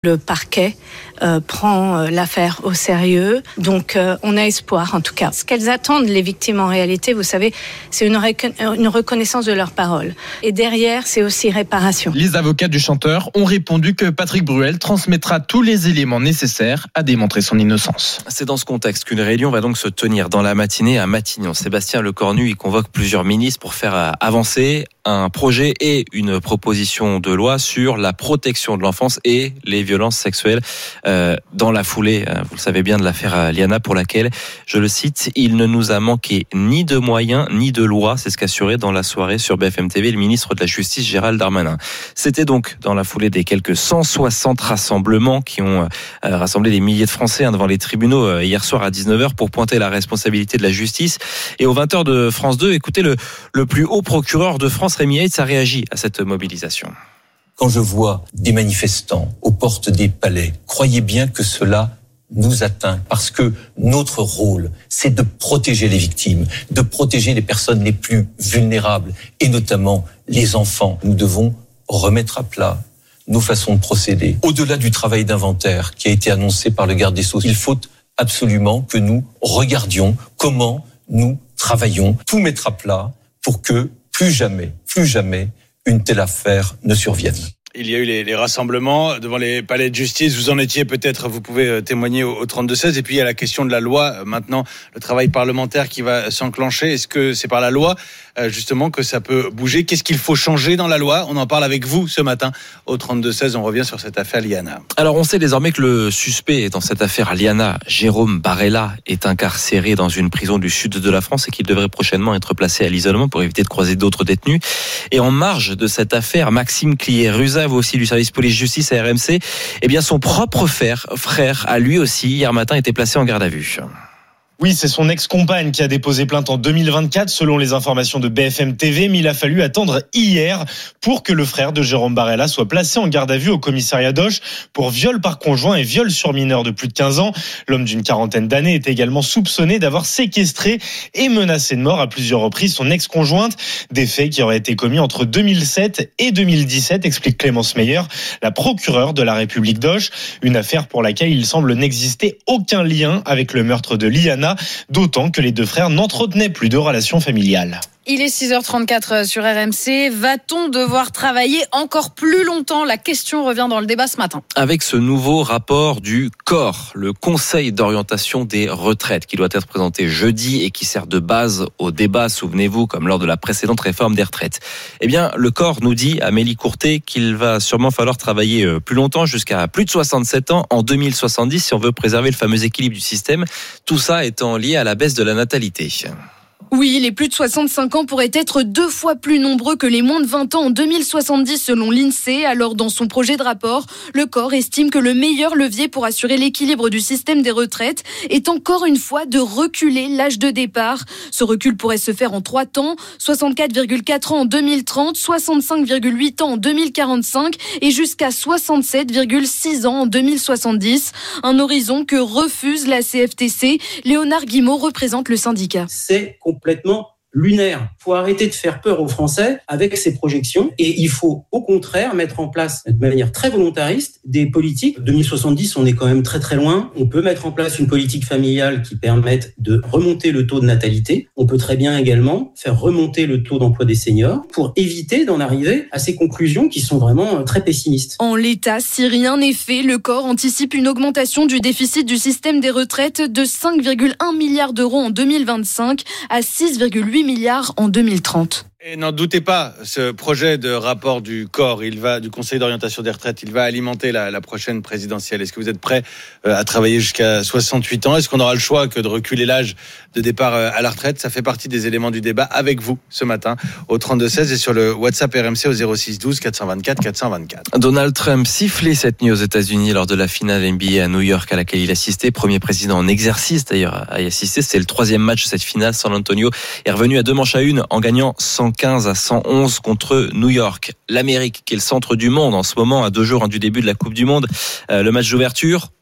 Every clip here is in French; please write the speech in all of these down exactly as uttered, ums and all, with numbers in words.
Le parquet euh, prend euh, l'affaire au sérieux, donc euh, on a espoir en tout cas. Ce qu'elles attendent, les victimes en réalité, vous savez, c'est une, rec- une reconnaissance de leurs paroles. Et derrière, c'est aussi réparation. Les avocats du chanteur ont répondu que Patrick Bruel transmettra tous les éléments nécessaires à démontrer son innocence. C'est dans ce contexte qu'une réunion va donc se tenir dans la matinée à Matignon. Sébastien Lecornu y convoque plusieurs ministres pour faire avancer un projet et une proposition de loi sur la protection de l'enfance et les violences sexuelles euh, dans la foulée, vous le savez bien, de l'affaire Liana, pour laquelle, je le cite, il ne nous a manqué ni de moyens ni de loi. C'est ce qu'assurait dans la soirée sur B F M T V le ministre de la Justice Gérald Darmanin. C'était donc dans la foulée des quelques cent soixante rassemblements qui ont euh, rassemblé des milliers de Français hein, devant les tribunaux euh, hier soir à dix-neuf heures pour pointer la responsabilité de la justice. Et aux vingt heures de France deux, écoutez le, le plus haut procureur de France, Rémi Heitz, a réagi à cette mobilisation. Quand je vois des manifestants aux portes des palais, croyez bien que cela nous atteint parce que notre rôle, c'est de protéger les victimes, de protéger les personnes les plus vulnérables et notamment les enfants. Nous devons remettre à plat nos façons de procéder. Au-delà du travail d'inventaire qui a été annoncé par le garde des Sceaux, il faut absolument que nous regardions comment nous travaillons, tout mettre à plat pour que plus jamais, plus jamais, une telle affaire ne survienne. Il y a eu les, les rassemblements devant les palais de justice. Vous en étiez peut-être, vous pouvez témoigner au, au trente-deux seize. Et puis il y a la question de la loi. Maintenant, le travail parlementaire qui va s'enclencher. Est-ce que c'est par la loi, justement, que ça peut bouger ? Qu'est-ce qu'il faut changer dans la loi ? On en parle avec vous ce matin au trente-deux seize. On revient sur cette affaire Liana. Alors on sait désormais que le suspect dans cette affaire Liana, Jérôme Barella, est incarcéré dans une prison du sud de la France et qu'il devrait prochainement être placé à l'isolement pour éviter de croiser d'autres détenus. Et en marge de cette affaire, Maxime Clier-Ruza, vous aussi du service police-justice à R M C, eh bien son propre frère, frère a lui aussi hier matin été placé en garde à vue. Oui, c'est son ex-compagne qui a déposé plainte en deux mille vingt-quatre, selon les informations de B F M T V, mais il a fallu attendre hier pour que le frère de Jérôme Barella soit placé en garde à vue au commissariat d'Auch pour viol par conjoint et viol sur mineur de plus de quinze ans. L'homme d'une quarantaine d'années est également soupçonné d'avoir séquestré et menacé de mort à plusieurs reprises son ex-conjointe, des faits qui auraient été commis entre deux mille sept et deux mille dix-sept, explique Clémence Meyer, la procureure de la République d'Auch, une affaire pour laquelle il semble n'exister aucun lien avec le meurtre de Liana, d'autant que les deux frères n'entretenaient plus de relations familiales. Il est six heures trente-quatre sur R M C. Va-t-on devoir travailler encore plus longtemps ? La question revient dans le débat ce matin. Avec ce nouveau rapport du C O R, le Conseil d'orientation des retraites, qui doit être présenté jeudi et qui sert de base au débat, souvenez-vous, comme lors de la précédente réforme des retraites. Eh bien, le C O R nous dit, Amélie Courtet, qu'il va sûrement falloir travailler plus longtemps, jusqu'à plus de soixante-sept ans, en deux mille soixante-dix, si on veut préserver le fameux équilibre du système. Tout ça étant lié à la baisse de la natalité. Oui, les plus de soixante-cinq ans pourraient être deux fois plus nombreux que les moins de vingt ans en deux mille soixante-dix selon l'INSEE. Alors dans son projet de rapport, le C O R estime que le meilleur levier pour assurer l'équilibre du système des retraites est encore une fois de reculer l'âge de départ. Ce recul pourrait se faire en trois temps, soixante-quatre virgule quatre ans en deux mille trente, soixante-cinq virgule huit ans en deux mille quarante-cinq et jusqu'à soixante-sept virgule six ans en deux mille soixante-dix. Un horizon que refuse la C F T C. Léonard Guimau représente le syndicat. C'est complètement lunaire. Il faut arrêter de faire peur aux Français avec ces projections et il faut au contraire mettre en place de manière très volontariste des politiques. deux mille soixante-dix, on est quand même très très loin. On peut mettre en place une politique familiale qui permette de remonter le taux de natalité. On peut très bien également faire remonter le taux d'emploi des seniors pour éviter d'en arriver à ces conclusions qui sont vraiment très pessimistes. En l'état, si rien n'est fait, le C O R anticipe une augmentation du déficit du système des retraites de cinq virgule un milliards d'euros en deux mille vingt-cinq à six virgule huit milliards en deux mille trente. Et n'en doutez pas, ce projet de rapport du C O R, il va, du Conseil d'orientation des retraites, il va alimenter la, la prochaine présidentielle. Est-ce que vous êtes prêts à travailler jusqu'à soixante-huit ans ? Est-ce qu'on aura le choix que de reculer l'âge de départ à la retraite ? Ça fait partie des éléments du débat avec vous ce matin au trente-deux seize et sur le WhatsApp R M C au zéro six douze quatre cent vingt-quatre quatre cent vingt-quatre. Donald Trump sifflait cette nuit aux États-Unis lors de la finale N B A à New York à laquelle il assistait. Premier président en exercice d'ailleurs à y assister. C'est le troisième match de cette finale. San Antonio est revenu à deux manches à une en gagnant cent quinze à cent onze contre New York. L'Amérique, qui est le centre du monde en ce moment, à deux jours du début de la Coupe du Monde. Euh, le match d'ouverture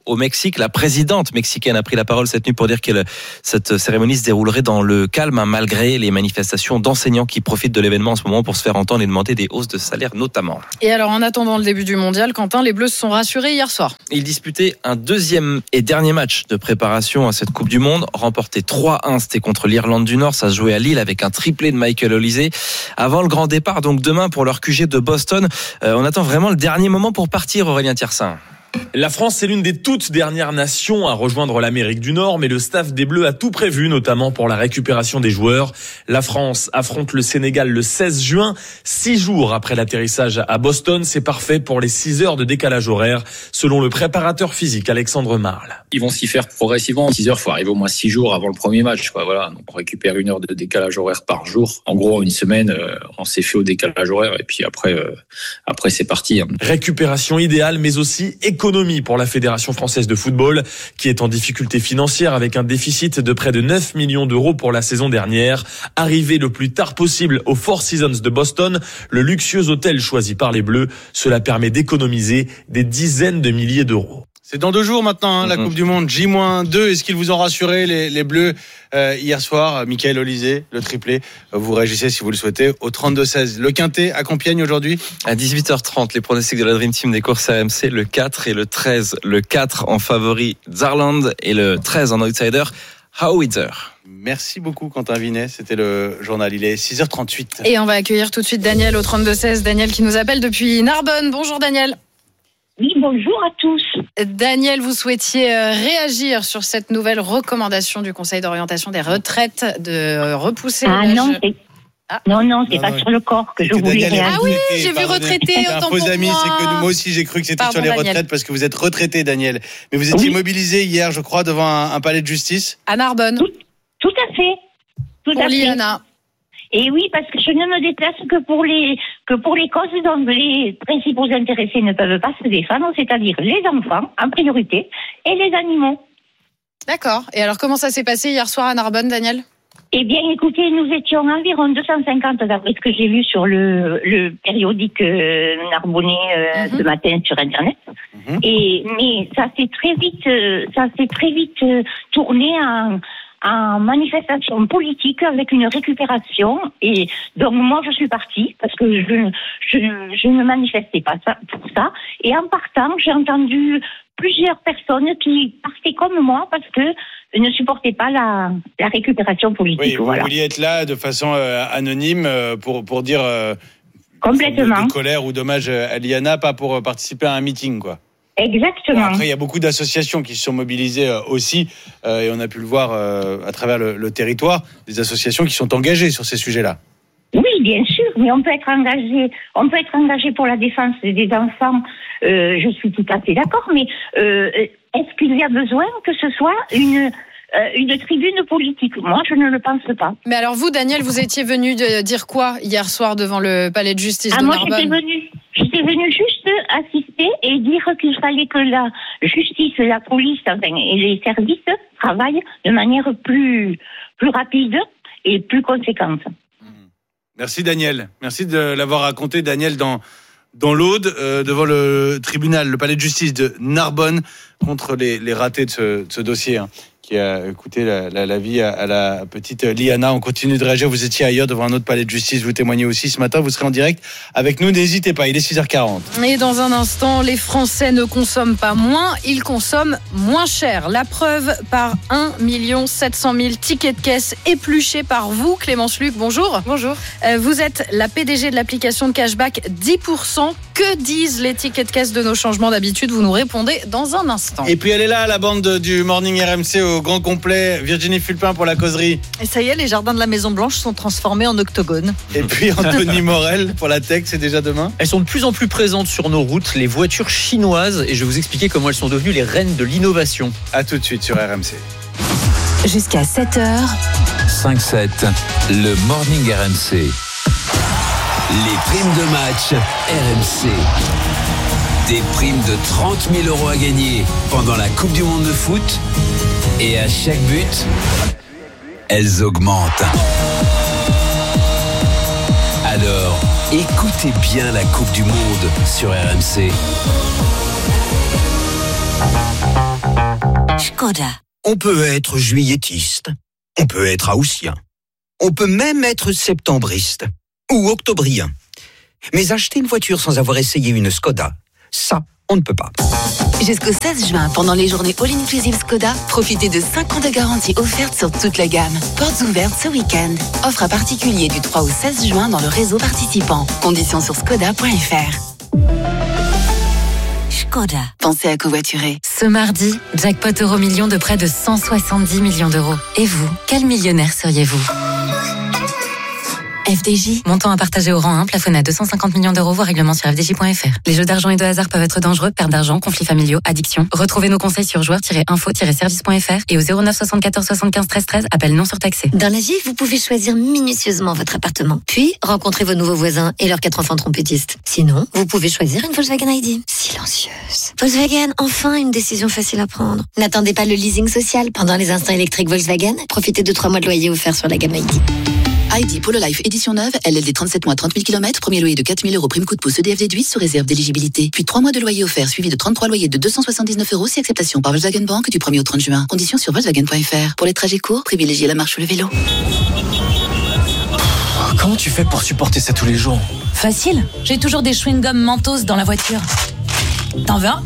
au Mexique. La présidente mexicaine a pris la parole cette nuit pour dire que cette cérémonie se déroulerait dans le calme, hein, malgré les manifestations d'enseignants qui profitent de l'événement en ce moment pour se faire entendre et demander des hausses de salaire notamment. Et alors, en attendant le début du mondial, Quentin, les Bleus se sont rassurés hier soir. Ils disputaient un deuxième et dernier match de préparation à cette Coupe du Monde, remporté trois un, c'était contre l'Irlande du Nord, ça se jouait à Lille avec un triplé de Michael Olise. Avant le grand départ, donc demain pour leur Q G de Boston, euh, on attend vraiment le dernier moment pour partir, Aurélien Thiersin. La France, c'est l'une des toutes dernières nations à rejoindre l'Amérique du Nord, mais le staff des Bleus a tout prévu, notamment pour la récupération des joueurs. La France affronte le Sénégal le seize juin, six jours après l'atterrissage à Boston. C'est parfait pour les six heures de décalage horaire, selon le préparateur physique Alexandre Marle. Ils vont s'y faire progressivement. six heures, il faut arriver au moins six jours avant le premier match, quoi. Voilà. Donc, on récupère une heure de décalage horaire par jour. En gros, une semaine, euh, on s'est fait au décalage horaire et puis après, euh, après, c'est parti. Récupération idéale, mais aussi économie pour la Fédération française de football, qui est en difficulté financière avec un déficit de près de neuf millions d'euros pour la saison dernière. Arrivé le plus tard possible au Four Seasons de Boston, le luxueux hôtel choisi par les Bleus, cela permet d'économiser des dizaines de milliers d'euros. C'est dans deux jours maintenant, hein, la Coupe du Monde, J moins deux. Est-ce qu'ils vous ont rassuré, les, les Bleus, euh, hier soir? Michael Olise, le triplé. Vous réagissez si vous le souhaitez au trente-deux seize. Le Quintet à Compiègne aujourd'hui? À dix-huit heures trente, les pronostics de la Dream Team des courses R M C, le quatre et le treize. Le quatre en favori, Zarland, et le treize en outsider, Howitzer. Merci beaucoup Quentin Vinet, c'était le journal, il est six heures trente-huit. Et on va accueillir tout de suite Daniel au trente-deux seize. Daniel qui nous appelle depuis Narbonne. Bonjour Daniel. Oui, bonjour à tous. Daniel, vous souhaitiez réagir sur cette nouvelle recommandation du Conseil d'orientation des retraites de repousser ah l'âge... non, c'est... Ah. non, non, c'est non, pas non. sur le corps que je voulais Daniel réagir. Ah oui, j'ai vu retraité. Un faux ami, c'est que moi aussi j'ai cru que c'était Pardon, sur les Daniel. retraites parce que vous êtes retraité, Daniel. Mais vous étiez oui. mobilisé hier, je crois, devant un, un palais de justice. À Narbonne. Tout, tout à fait. Tout Pour à Liana. Fait. Et oui, parce que je ne me déplace que pour les que pour les causes dont les principaux intéressés ne peuvent pas se défendre, c'est-à-dire les enfants en priorité et les animaux. D'accord. Et alors, comment ça s'est passé hier soir à Narbonne, Daniel ? Eh bien, écoutez, nous étions environ deux cent cinquante d'après ce que j'ai vu sur le, le périodique euh, narbonnais euh, mm-hmm. ce matin sur Internet. Mm-hmm. Et mais ça s'est très vite, euh, ça s'est très vite euh, tourné en en manifestation politique avec une récupération. Et donc moi je suis partie parce que je je, je ne manifestais pas ça, pour ça. Et en partant, j'ai entendu plusieurs personnes qui partaient comme moi parce que ne supportaient pas la, la récupération politique. Oui, vous voilà. vouliez être là de façon euh, anonyme euh, pour pour dire euh, complètement de, de colère ou dommage à Liana, pas pour participer à un meeting, quoi. Exactement. Bon, après, il y a beaucoup d'associations qui se sont mobilisées euh, aussi, euh, et on a pu le voir euh, à travers le, le territoire, des associations qui sont engagées sur ces sujets-là. Oui, bien sûr, mais on peut être engagé, on peut être engagé pour la défense des enfants. Euh, je suis tout à fait d'accord, mais euh, est-ce qu'il y a besoin que ce soit une euh, une tribune politique? Moi, je ne le pense pas. Mais alors vous, Daniel, vous étiez venu de dire quoi hier soir devant le palais de justice ah, de moi, Narbonne? J'étais venue, j'étais venue juste assister et dire qu'il fallait que la justice, la police enfin, et les services travaillent de manière plus plus rapide et plus conséquente. Merci Daniel, merci de l'avoir raconté, Daniel, dans dans l'Aude, euh, devant le tribunal, le palais de justice de Narbonne, contre les, les ratés de ce, de ce dossier, hein, qui a coûté la, la, la vie à, à la petite Liana. On continue de réagir, vous étiez ailleurs devant un autre palais de justice, vous témoignez aussi ce matin, vous serez en direct avec nous, n'hésitez pas, il est six heures quarante. Et dans un instant, les Français ne consomment pas moins, ils consomment moins cher. La preuve par un million sept cent mille tickets de caisse épluchés par vous, Clémence Luc, bonjour. Bonjour. Euh, vous êtes la P D G de l'application de cashback dix pour cent. Que disent les tickets de caisse de nos changements d'habitude? Vous nous répondez dans un instant. Et puis elle est là, la bande du Morning R M C au grand complet. Virginie Fulpin pour la causerie. Et ça y est, les jardins de la Maison Blanche sont transformés en octogones. Et puis Anthony Morel pour la tech, c'est déjà demain. Elles sont de plus en plus présentes sur nos routes, les voitures chinoises, et je vais vous expliquer comment elles sont devenues les reines de l'innovation. À tout de suite sur R M C. Jusqu'à sept heures. cinq sept, le Morning R M C. Les primes de match R M C. Des primes de trente mille euros à gagner pendant la Coupe du Monde de foot. Et à chaque but, elles augmentent. Alors, écoutez bien la Coupe du Monde sur R M C. Škoda. On peut être juillettiste, on peut être haussien, on peut même être septembriste ou octobrien. Mais acheter une voiture sans avoir essayé une Škoda, ça, on ne peut pas. Jusqu'au seize juin, pendant les journées All Inclusive Škoda, profitez de cinq ans de garantie offerte sur toute la gamme. Portes ouvertes ce week-end. Offre à particulier du trois au seize juin dans le réseau participant. Conditions sur škoda point f r. Škoda. Pensez à covoiturer. Ce mardi, jackpot euro million de près de cent soixante-dix millions d'euros. Et vous, quel millionnaire seriez-vous ? F D J, montant à partager au rang un, plafonné à deux cent cinquante millions d'euros, voire règlement sur f d j point f r. Les jeux d'argent et de hasard peuvent être dangereux, perte d'argent, conflits familiaux, addiction. Retrouvez nos conseils sur joueurs tiret info tiret service point f r et au zéro neuf soixante-quatorze soixante-quinze treize treize, appel non surtaxé. Dans la vie, vous pouvez choisir minutieusement votre appartement, puis rencontrer vos nouveaux voisins et leurs quatre enfants trompettistes. Sinon, vous pouvez choisir une Volkswagen I D. Silencieuse. Volkswagen, enfin une décision facile à prendre. N'attendez pas le leasing social. Pendant les instants électriques Volkswagen, profitez de trois mois de loyer offerts sur la gamme I D. I D Polo Life édition neuve, L L D trente-sept mois, trente mille kilomètres, premier loyer de quatre mille euros, prime coup de pouce E D F déduit sous réserve d'éligibilité. Puis trois mois de loyer offert suivi de trente-trois loyers de deux cent soixante-dix-neuf euros si acceptation par Volkswagen Bank du premier au trente juin. Conditions sur volkswagen point f r. Pour les trajets courts, privilégiez la marche ou le vélo. Comment tu fais pour supporter ça tous les jours ? Facile, j'ai toujours des chewing-gums Mentos dans la voiture. T'en veux un ?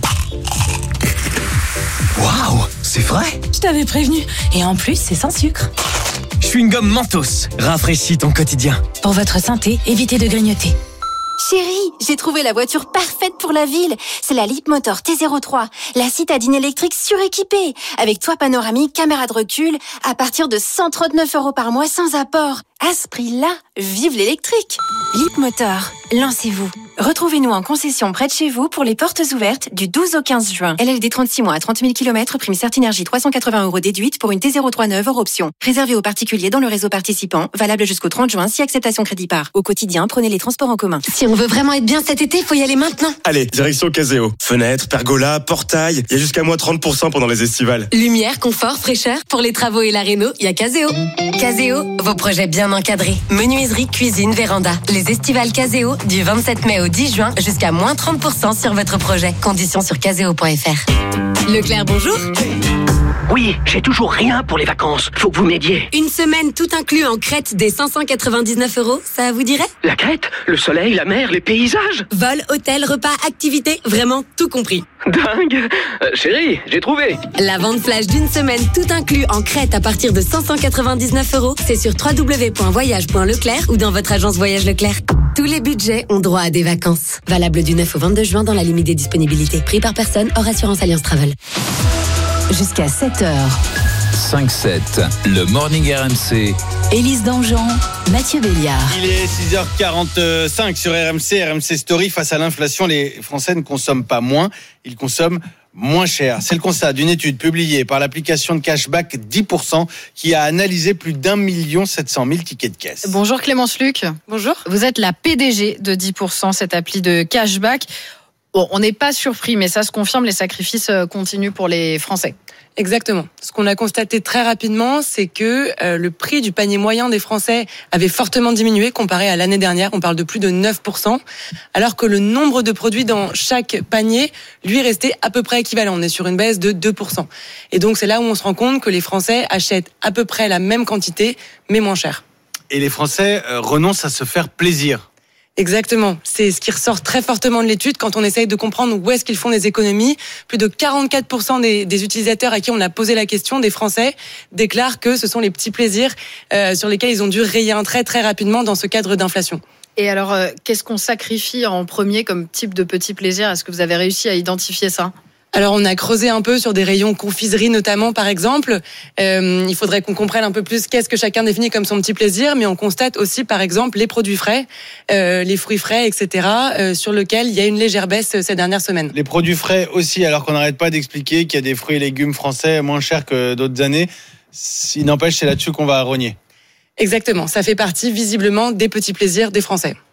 Waouh, c'est vrai ? Je t'avais prévenu. Et en plus, c'est sans sucre. Chewing-gum Mentos, rafraîchis ton quotidien. Pour votre santé, évitez de grignoter. Chérie, j'ai trouvé la voiture parfaite pour la ville. C'est la Leapmotor T zéro trois, la citadine électrique suréquipée, avec toit panoramique, caméra de recul, à partir de cent trente-neuf euros par mois sans apport. À ce prix-là, vive l'électrique. Leapmotor, lancez-vous. Retrouvez-nous en concession près de chez vous pour les portes ouvertes du douze au quinze juin. L L D trente-six mois à trente mille kilomètres, prime Certinergie trois cent quatre-vingts euros déduite pour une T zéro trois neuve hors option. Réservé aux particuliers dans le réseau participant, valable jusqu'au trente juin si acceptation crédit par. Au quotidien, prenez les transports en commun. Si on veut vraiment être bien cet été, faut y aller maintenant. Allez, direction Caseo. Fenêtres, pergola, portail, il y a jusqu'à moins trente pour cent pendant les estivales. Lumière, confort, fraîcheur, pour les travaux et la réno, il y a Caseo. Caseo, vos projets bien encadrés. Menuiserie, cuisine, véranda. Les estivales Caseo du vingt-sept mai au dix juin jusqu'à moins trente pour cent sur votre projet. Conditions sur caseo point f r. Leclerc, bonjour. Oui, j'ai toujours rien pour les vacances. Faut que vous m'aidiez. Une semaine tout inclus en Crète des cinq cent quatre-vingt-dix-neuf euros, ça vous dirait ? La Crète, le soleil, la mer, les paysages. Vol, hôtel, repas, activités, vraiment tout compris. Dingue. euh, Chérie, j'ai trouvé. La vente flash d'une semaine tout inclus en Crète à partir de cinq cent quatre-vingt-dix-neuf euros, c'est sur w w w point voyage point leclerc ou dans votre agence Voyage Leclerc. Tous les budgets ont droit à des vacances. Valable du neuf au vingt-deux juin dans la limite des disponibilités. Prix par personne hors assurance Alliance Travel. Jusqu'à sept heures. cinq sept, le Morning R M C. Élise Dangean, Mathieu Béliard. Il est six heures quarante-cinq sur R M C, R M C Story. Face à l'inflation, les Français ne consomment pas moins, ils consomment moins cher. C'est le constat d'une étude publiée par l'application de cashback dix pour cent qui a analysé plus d'un million sept cent mille tickets de caisse. Bonjour Clémence Luc. Bonjour. Vous êtes la P D G de dix pour cent, cette appli de cashback. Bon, on n'est pas surpris, mais ça se confirme, les sacrifices continuent pour les Français. Exactement. Ce qu'on a constaté très rapidement, c'est que euh, le prix du panier moyen des Français avait fortement diminué comparé à l'année dernière. On parle de plus de neuf pour cent, alors que le nombre de produits dans chaque panier, lui, restait à peu près équivalent. On est sur une baisse de deux pour cent. Et donc, c'est là où on se rend compte que les Français achètent à peu près la même quantité, mais moins cher. Et les Français euh, renoncent à se faire plaisir. Exactement. C'est ce qui ressort très fortement de l'étude quand on essaye de comprendre où est-ce qu'ils font des économies. Plus de quarante-quatre pour cent des, des utilisateurs à qui on a posé la question, des Français, déclarent que ce sont les petits plaisirs euh, sur lesquels ils ont dû rayer un trait très rapidement dans ce cadre d'inflation. Et alors, euh, qu'est-ce qu'on sacrifie en premier comme type de petits plaisirs ? Est-ce que vous avez réussi à identifier ça ? Alors, on a creusé un peu sur des rayons confiserie notamment, par exemple. Euh, il faudrait qu'on comprenne un peu plus qu'est-ce que chacun définit comme son petit plaisir, mais on constate aussi, par exemple, les produits frais, euh, les fruits frais, et cetera, euh, sur lesquels il y a une légère baisse ces dernières semaines. Les produits frais aussi, alors qu'on n'arrête pas d'expliquer qu'il y a des fruits et légumes français moins chers que d'autres années. Il n'empêche, c'est là-dessus qu'on va rogner. Exactement, ça fait partie visiblement des petits plaisirs des Français.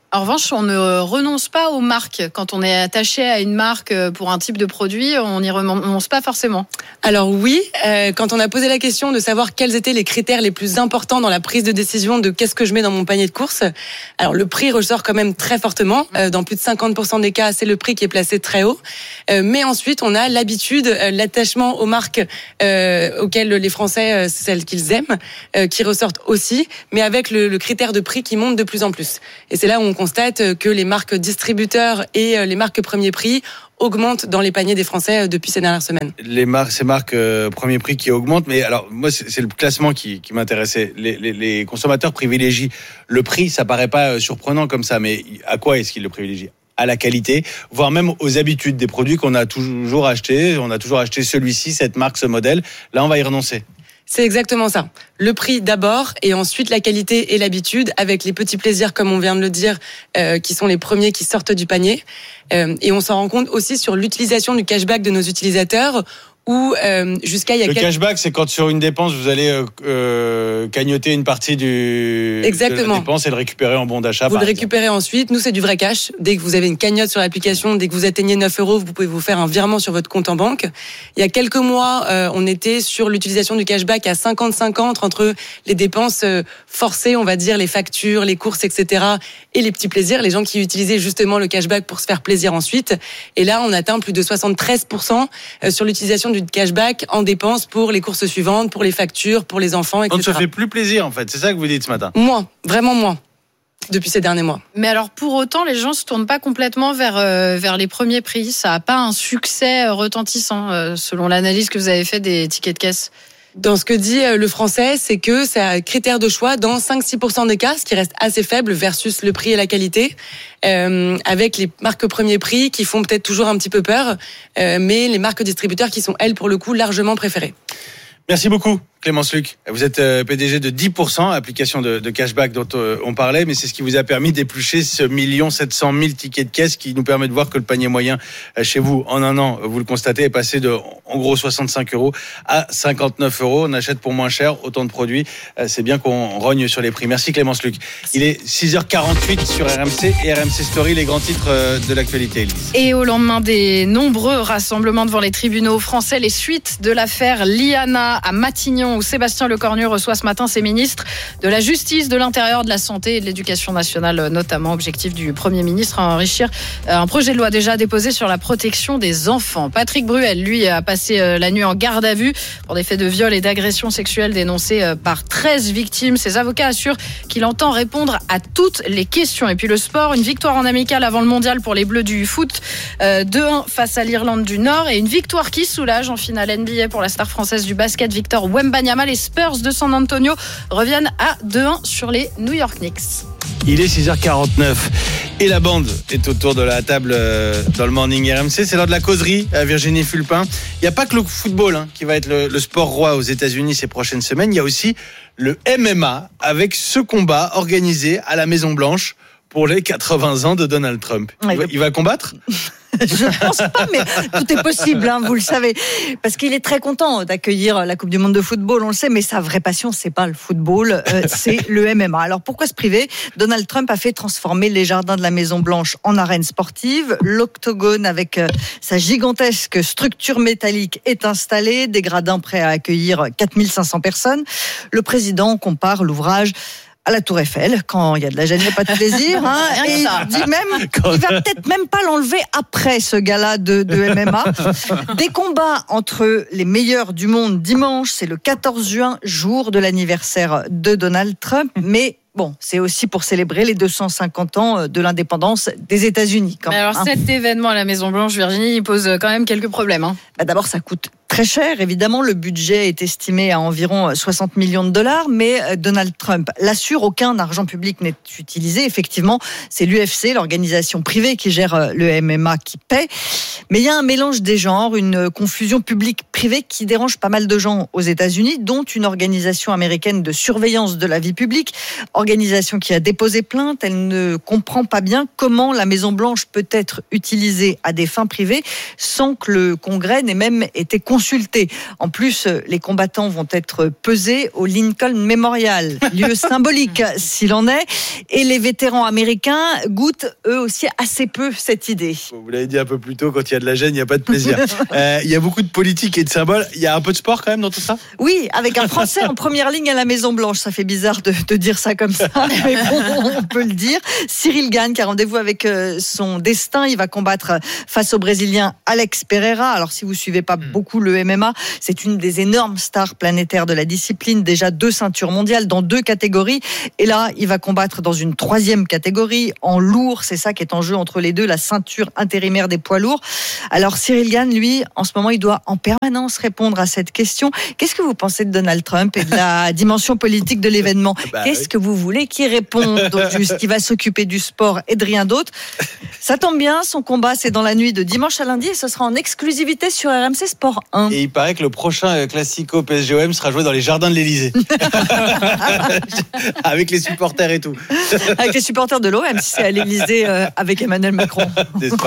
En revanche, on ne renonce pas aux marques. Quand on est attaché à une marque pour un type de produit, on n'y renonce pas forcément. Alors oui, euh, quand on a posé la question de savoir quels étaient les critères les plus importants dans la prise de décision de qu'est-ce que je mets dans mon panier de courses, alors le prix ressort quand même très fortement. Euh, dans plus de cinquante pour cent des cas, c'est le prix qui est placé très haut. Euh, mais ensuite, on a l'habitude, euh, l'attachement aux marques euh, auxquelles les Français, euh, c'est celles qu'ils aiment, euh, qui ressortent aussi, mais avec le, le critère de prix qui monte de plus en plus. Et c'est là où on constate que les marques distributeurs et les marques premier prix augmentent dans les paniers des Français depuis ces dernières semaines. Les marques, ces marques euh, premier prix qui augmentent, mais alors moi c'est, c'est le classement qui, qui m'intéressait. Les, les, les consommateurs privilégient le prix, ça paraît pas surprenant comme ça, mais à quoi est-ce qu'ils le privilégient ? À la qualité, voire même aux habitudes des produits qu'on a toujours achetés. On a toujours acheté celui-ci, cette marque, ce modèle. Là, on va y renoncer. C'est exactement ça. Le prix d'abord et ensuite la qualité et l'habitude avec les petits plaisirs, comme on vient de le dire, euh, qui sont les premiers qui sortent du panier. Euh, et on s'en rend compte aussi sur l'utilisation du cashback de nos utilisateurs où euh, jusqu'à il y a le quelques... cashback, c'est quand sur une dépense vous allez euh, euh, cagnoter une partie du Exactement. de la dépense et le récupérer en bon d'achat. Vous le récupérez exemple. Ensuite. Nous, c'est du vrai cash. Dès que vous avez une cagnotte sur l'application, dès que vous atteignez neuf euros, vous pouvez vous faire un virement sur votre compte en banque. Il y a quelques mois, euh, on était sur l'utilisation du cashback à cinquante cinquante entre les dépenses euh, forcées, on va dire, les factures, les courses, et cetera, et les petits plaisirs, les gens qui utilisaient justement le cashback pour se faire plaisir ensuite. Et là, on atteint plus de soixante-treize pour cent sur l'utilisation du cashback en dépenses pour les courses suivantes, pour les factures, pour les enfants, et cetera. Donc ça fait plus plaisir en fait, c'est ça que vous dites ce matin. Moins, vraiment moins. Depuis ces derniers mois. Mais alors pour autant, les gens se tournent pas complètement vers euh, vers les premiers prix. Ça a pas un succès retentissant euh, selon l'analyse que vous avez fait des tickets de caisse. Dans ce que dit le Français, c'est que c'est un critère de choix dans cinq à six pour cent des cas, ce qui reste assez faible versus le prix et la qualité, euh, avec les marques premier prix qui font peut-être toujours un petit peu peur, euh, mais les marques distributeurs qui sont, elles, pour le coup, largement préférées. Merci beaucoup, Clémence Luc. Vous êtes P D G de dix pour cent, application de, de cashback dont on parlait, mais c'est ce qui vous a permis d'éplucher ce million sept cent mille tickets de caisse qui nous permet de voir que le panier moyen chez vous, en un an, vous le constatez, est passé de, en gros, soixante-cinq euros à cinquante-neuf euros. On achète pour moins cher, autant de produits. C'est bien qu'on rogne sur les prix. Merci Clémence Luc. Il est six heures quarante-huit sur R M C et R M C Story, les grands titres de l'actualité, Élise. Et au lendemain des nombreux rassemblements devant les tribunaux français, les suites de l'affaire Liana à Matignon, où Sébastien Lecornu reçoit ce matin ses ministres de la Justice, de l'Intérieur, de la Santé et de l'Éducation nationale, notamment. Objectif du Premier ministre, enrichir un projet de loi déjà déposé sur la protection des enfants. Patrick Bruel, lui, a passé la nuit en garde à vue pour des faits de viol et d'agression sexuelle dénoncés par treize victimes. Ses avocats assurent qu'il entend répondre à toutes les questions. Et puis le sport, une victoire en amical avant le mondial pour les Bleus du foot, deux un face à l'Irlande du Nord, et une victoire qui soulage en finale N B A pour la star française du basket Victor Wembanyama. Les Spurs de San Antonio reviennent à deux un sur les New York Knicks. Il est six heures quarante-neuf et la bande est autour de la table dans le Morning R M C. C'est l'heure de la causerie à Virginie Fulpin. Il n'y a pas que le football hein, qui va être le, le sport roi aux États-Unis ces prochaines semaines. Il y a aussi le M M A avec ce combat organisé à la Maison Blanche pour les quatre-vingts ans de Donald Trump. Il va, il va combattre ? Je ne pense pas, mais tout est possible, hein, vous le savez. Parce qu'il est très content d'accueillir la Coupe du Monde de football, on le sait, mais sa vraie passion, c'est pas le football, euh, c'est le M M A. Alors pourquoi se priver ? Donald Trump a fait transformer les jardins de la Maison Blanche en arène sportive. L'octogone avec euh, sa gigantesque structure métallique est installé, des gradins prêts à accueillir quatre mille cinq cents personnes. Le président compare l'ouvrage à la Tour Eiffel, quand il y a de la gêne, il n'y a pas de plaisir. Hein, et il dit même qu'il va peut-être même pas l'enlever après ce gala de, de M M A. Des combats entre les meilleurs du monde dimanche, c'est le quatorze juin, jour de l'anniversaire de Donald Trump, mais bon, c'est aussi pour célébrer les deux cent cinquante ans de l'indépendance des États-Unis. Quand Mais même, alors hein. Cet événement à la Maison Blanche, Virginie, il pose quand même quelques problèmes. Hein. Bah d'abord, ça coûte très cher, évidemment. Le budget est estimé à environ soixante millions de dollars, mais Donald Trump l'assure, aucun argent public n'est utilisé. Effectivement, c'est l'U F C, l'organisation privée qui gère le M M A, qui paie. Mais il y a un mélange des genres, une confusion publique-privée qui dérange pas mal de gens aux États-Unis, dont une organisation américaine de surveillance de la vie publique, organisation qui a déposé plainte. Elle ne comprend pas bien comment la Maison-Blanche peut être utilisée à des fins privées sans que le Congrès n'ait même été consulté. consulter. En plus, les combattants vont être pesés au Lincoln Memorial, lieu symbolique s'il en est. Et les vétérans américains goûtent eux aussi assez peu cette idée. Vous l'avez dit un peu plus tôt, quand il y a de la gêne, il n'y a pas de plaisir. euh, il y a beaucoup de politique et de symboles. Il y a un peu de sport quand même dans tout ça ? Oui, avec un Français en première ligne à la Maison-Blanche. Ça fait bizarre de, de dire ça comme ça, mais bon, on peut le dire. Cyril Gane qui a rendez-vous avec son destin. Il va combattre face au Brésilien Alex Pereira. Alors si vous suivez pas beaucoup le M M A, c'est une des énormes stars planétaires de la discipline. Déjà deux ceintures mondiales dans deux catégories. Et là, il va combattre dans une troisième catégorie, en lourd. C'est ça qui est en jeu entre les deux, la ceinture intérimaire des poids lourds. Alors Cyril Gane, lui, en ce moment, il doit en permanence répondre à cette question. Qu'est-ce que vous pensez de Donald Trump et de la dimension politique de l'événement ? bah, Qu'est-ce oui. que vous voulez qu'il réponde au juste ? Qui va s'occuper du sport et de rien d'autre. Ça tombe bien, son combat, c'est dans la nuit de dimanche à lundi et ce sera en exclusivité sur R M C Sport un. Et il paraît que le prochain Classico P S G O M sera joué dans les jardins de l'Élysée. Avec les supporters et tout. Avec les supporters de l'O M, si c'est à l'Élysée euh, avec Emmanuel Macron. N'est-ce pas ?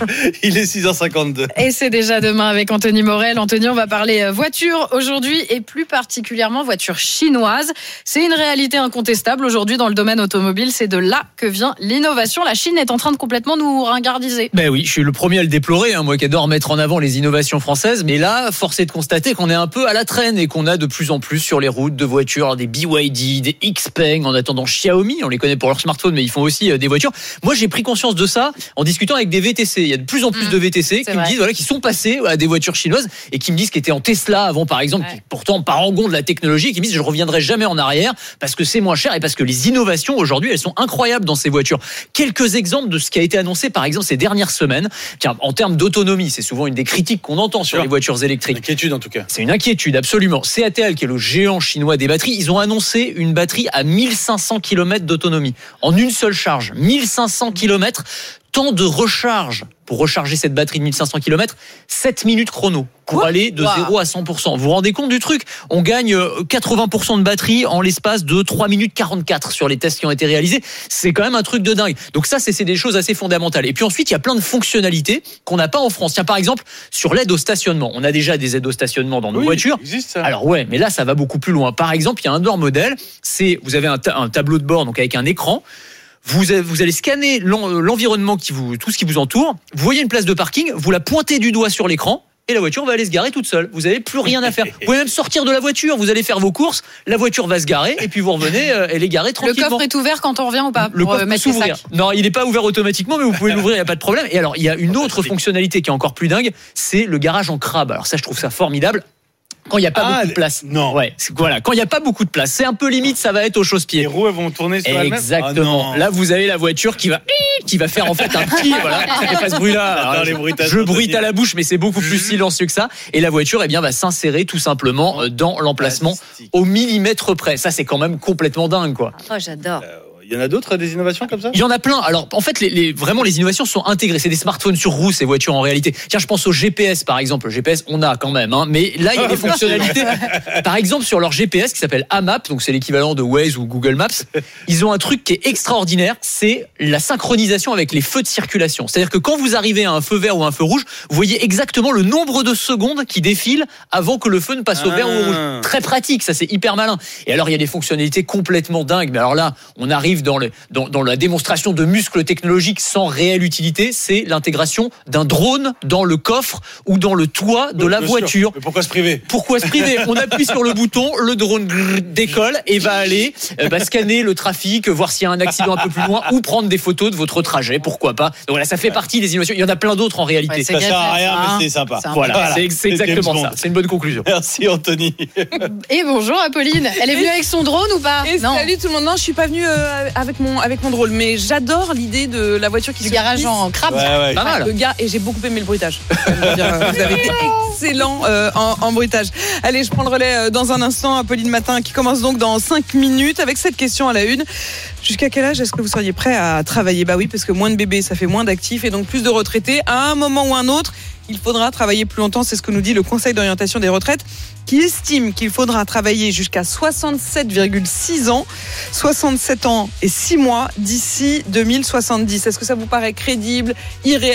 Il est six heures cinquante-deux. Et c'est déjà demain avec Anthony Morel. Anthony, on va parler voiture aujourd'hui et plus particulièrement voiture chinoise. C'est une réalité incontestable aujourd'hui dans le domaine automobile. C'est de là que vient l'innovation. La Chine est en train de complètement nous ringardiser. Ben oui, je suis le premier à le déplorer, hein, moi qui adore mettre en avant les innovations françaises. Mais là, force est de constater qu'on est un peu à la traîne et qu'on a de plus en plus sur les routes de voitures des B Y D, des Xpeng, en attendant Xiaomi. On les connaît pour leur smartphone, mais ils font aussi des voitures. Moi, j'ai pris conscience de ça en discutant avec des V T C. Il y a de plus en plus mmh, de V T C qui vrai. me disent voilà, qui sont passés à des voitures chinoises et qui me disent qu'ils étaient en Tesla avant, par exemple, ouais. qui pourtant parangon de la technologie, et qui me disent je reviendrai jamais en arrière parce que c'est moins cher et parce que les innovations aujourd'hui, elles sont incroyables dans ces voitures. Quelques exemples de ce qui a été annoncé, par exemple, ces dernières semaines. Tiens, en termes d'autonomie, c'est souvent une des critiques qu'on entend sur Sure. les voitures électriques. Une inquiétude en tout cas. C'est une inquiétude, absolument. C A T L, qui est le géant chinois des batteries, ils ont annoncé une batterie à mille cinq cents kilomètres d'autonomie en une seule charge. mille cinq cents kilomètres. Temps de recharge pour recharger cette batterie de mille cinq cents kilomètres, sept minutes chrono pour Quoi aller de wow. zéro à cent pour cent. Vous vous rendez compte du truc ? On gagne quatre-vingts pour cent de batterie en l'espace de trois minutes quarante-quatre sur les tests qui ont été réalisés. C'est quand même un truc de dingue. Donc ça, c'est, c'est des choses assez fondamentales. Et puis ensuite, il y a plein de fonctionnalités qu'on n'a pas en France. Tiens, par exemple, sur l'aide au stationnement. On a déjà des aides au stationnement dans nos oui, voitures. Existe ça. Alors ouais, mais là, ça va beaucoup plus loin. Par exemple, il y a un de leurs modèles. C'est, vous avez un, ta- un tableau de bord, donc avec un écran. Vous, vous allez scanner l'environnement, qui vous, tout ce qui vous entoure. Vous voyez une place de parking, vous la pointez du doigt sur l'écran et la voiture va aller se garer toute seule. Vous n'avez plus rien à faire. Vous pouvez même sortir de la voiture, vous allez faire vos courses, la voiture va se garer et puis vous revenez, elle est garée tranquillement. Le coffre est ouvert quand on revient ou pas pour Le coffre mettre peut s'ouvrir. Non, il n'est pas ouvert automatiquement, mais vous pouvez l'ouvrir, il n'y a pas de problème. Et alors, il y a une autre fonctionnalité qui est encore plus dingue, c'est le garage en crabe. Alors ça, je trouve ça formidable. Quand il n'y a pas ah, beaucoup de place. Non. Ouais, voilà. Quand il n'y a pas beaucoup de place, c'est un peu limite, ça va être au chausse-pied. Les roues elles vont tourner sur elles-mêmes. Exactement. Ah, là, vous avez la voiture qui va, qui va faire en fait un petit, voilà. Ça fait pas ce bruit-là. Alors, je, je bruite à la bouche, mais c'est beaucoup plus silencieux que ça. Et la voiture, eh bien, va s'insérer tout simplement dans l'emplacement au millimètre près. Ça, c'est quand même complètement dingue, quoi. Oh, j'adore. Euh... Il y en a d'autres, des innovations comme ça ? Il y en a plein. Alors, en fait, les, les, vraiment, les innovations sont intégrées. C'est des smartphones sur roues, ces voitures, en réalité. Tiens, je pense au G P S, par exemple. Le G P S, on a quand même, hein. Mais là, il y a des fonctionnalités. Par exemple, sur leur G P S, qui s'appelle A M A P, donc c'est l'équivalent de Waze ou Google Maps, ils ont un truc qui est extraordinaire. C'est la synchronisation avec les feux de circulation. C'est-à-dire que quand vous arrivez à un feu vert ou un feu rouge, vous voyez exactement le nombre de secondes qui défilent avant que le feu ne passe au vert ou au rouge. Très pratique, ça, c'est hyper malin. Et alors, il y a des fonctionnalités complètement dingues. Mais alors là, on arrive dans le, dans, dans la démonstration de muscles technologiques sans réelle utilité, c'est l'intégration d'un drone dans le coffre ou dans le toit de oui, la voiture. Sûr. Mais pourquoi se priver ? Pourquoi se priver ? On appuie sur le bouton, le drone décolle et va aller euh, bah, scanner le trafic, voir s'il y a un accident un peu plus loin ou prendre des photos de votre trajet, pourquoi pas. Donc voilà, ça fait partie des innovations. Il y en a plein d'autres en réalité. Ouais, ça sert à rien, hein, mais c'est sympa. C'est voilà, voilà, c'est, c'est exactement ça. C'est une bonne conclusion. Merci Anthony. Et bonjour Apolline. Elle est venue avec son drone ou pas ? Et non. Salut tout le monde. Non, je suis pas venue euh, avec mon avec mon drone, mais j'adore l'idée de la voiture qui du se garage glisse. En crabe. Ouais, ouais. Pas mal. Le gars, et j'ai beaucoup aimé le bruitage. Vous avez été excellent euh, en, en bruitage. Allez, je prends le relais dans un instant. Apolline Matin qui commence donc dans cinq minutes avec cette question à la une. Jusqu'à quel âge est-ce que vous seriez prêt à travailler ? Bah oui, parce que moins de bébés, ça fait moins d'actifs et donc plus de retraités. À un moment ou un autre, il faudra travailler plus longtemps. C'est ce que nous dit le Conseil d'orientation des retraites qui estime qu'il faudra travailler jusqu'à soixante-sept virgule six ans, soixante-sept ans et six mois d'ici deux mille soixante-dix. Est-ce que ça vous paraît crédible, irréaliste ?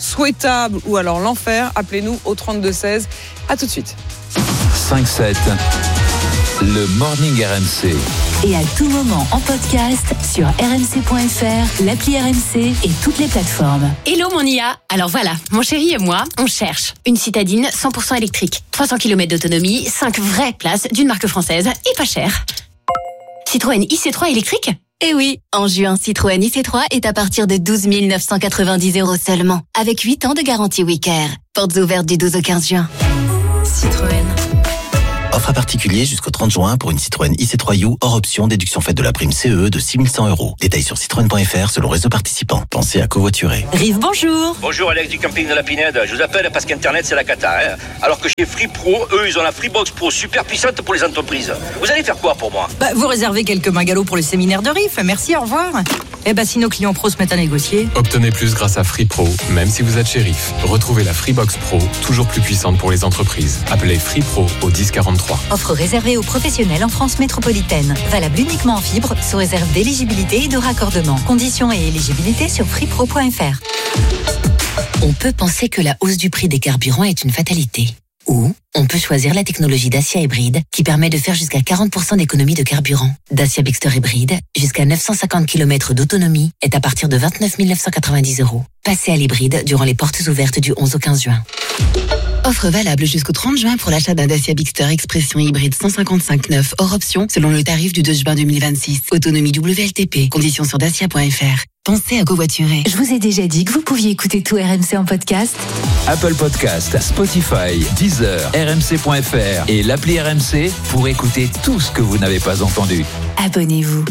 souhaitable ou alors l'enfer, appelez-nous au trente-deux seize. À tout de suite. cinq sept, le Morning R M C. Et à tout moment en podcast sur r m c point f r, l'appli R M C et toutes les plateformes. Hello mon I A. Alors voilà, mon chéri et moi, on cherche une citadine cent pour cent électrique, trois cents kilomètres d'autonomie, cinq vraies places d'une marque française et pas cher. Citroën I C trois électrique ? Eh oui, en juin, Citroën I C trois est à partir de douze mille neuf cent quatre-vingt-dix euros seulement, avec huit ans de garantie WeCare. Portes ouvertes du douze au quinze juin. Citroën. Offre à particulier jusqu'au trente juin pour une Citroën I C trois U hors option, déduction faite de la prime C E E de six mille cent euros. Détails sur citroën point f r selon réseau participant. Pensez à covoiturer. Rive, bonjour. Bonjour Alex du camping de la Pinède. Je vous appelle parce qu'Internet c'est la cata. Hein. Alors que chez Free Pro, eux ils ont la Freebox Pro super puissante pour les entreprises. Vous allez faire quoi pour moi ? Bah, vous réservez quelques bungalows pour le séminaire de Riff. Merci, au revoir. Eh ben, si nos clients pros se mettent à négocier. Obtenez plus grâce à Free Pro, même si vous êtes chez Riff. Retrouvez la Freebox Pro, toujours plus puissante pour les entreprises. Appelez Free Pro au dix quarante-trois. Offre réservée aux professionnels en France métropolitaine. Valable uniquement en fibre, sous réserve d'éligibilité et de raccordement. Conditions et éligibilité sur freepro point f r. On peut penser que la hausse du prix des carburants est une fatalité. Ou on peut choisir la technologie Dacia Hybride qui permet de faire jusqu'à quarante pour cent d'économie de carburant. Dacia Bixter Hybride, jusqu'à neuf cent cinquante kilomètres d'autonomie, est à partir de vingt-neuf mille neuf cent quatre-vingt-dix euros. Passez à l'hybride durant les portes ouvertes du onze au quinze juin. Offre valable jusqu'au trente juin pour l'achat d'un Dacia Bixter Expression hybride cent cinquante-cinq neuf hors option selon le tarif du deux juin deux mille vingt-six. Autonomie W L T P. Conditions sur dacia point f r. Pensez à covoiturer. Je vous ai déjà dit que vous pouviez écouter tout R M C en podcast. Apple Podcast, Spotify, Deezer, R M C point F R et l'appli R M C pour écouter tout ce que vous n'avez pas entendu. Abonnez-vous.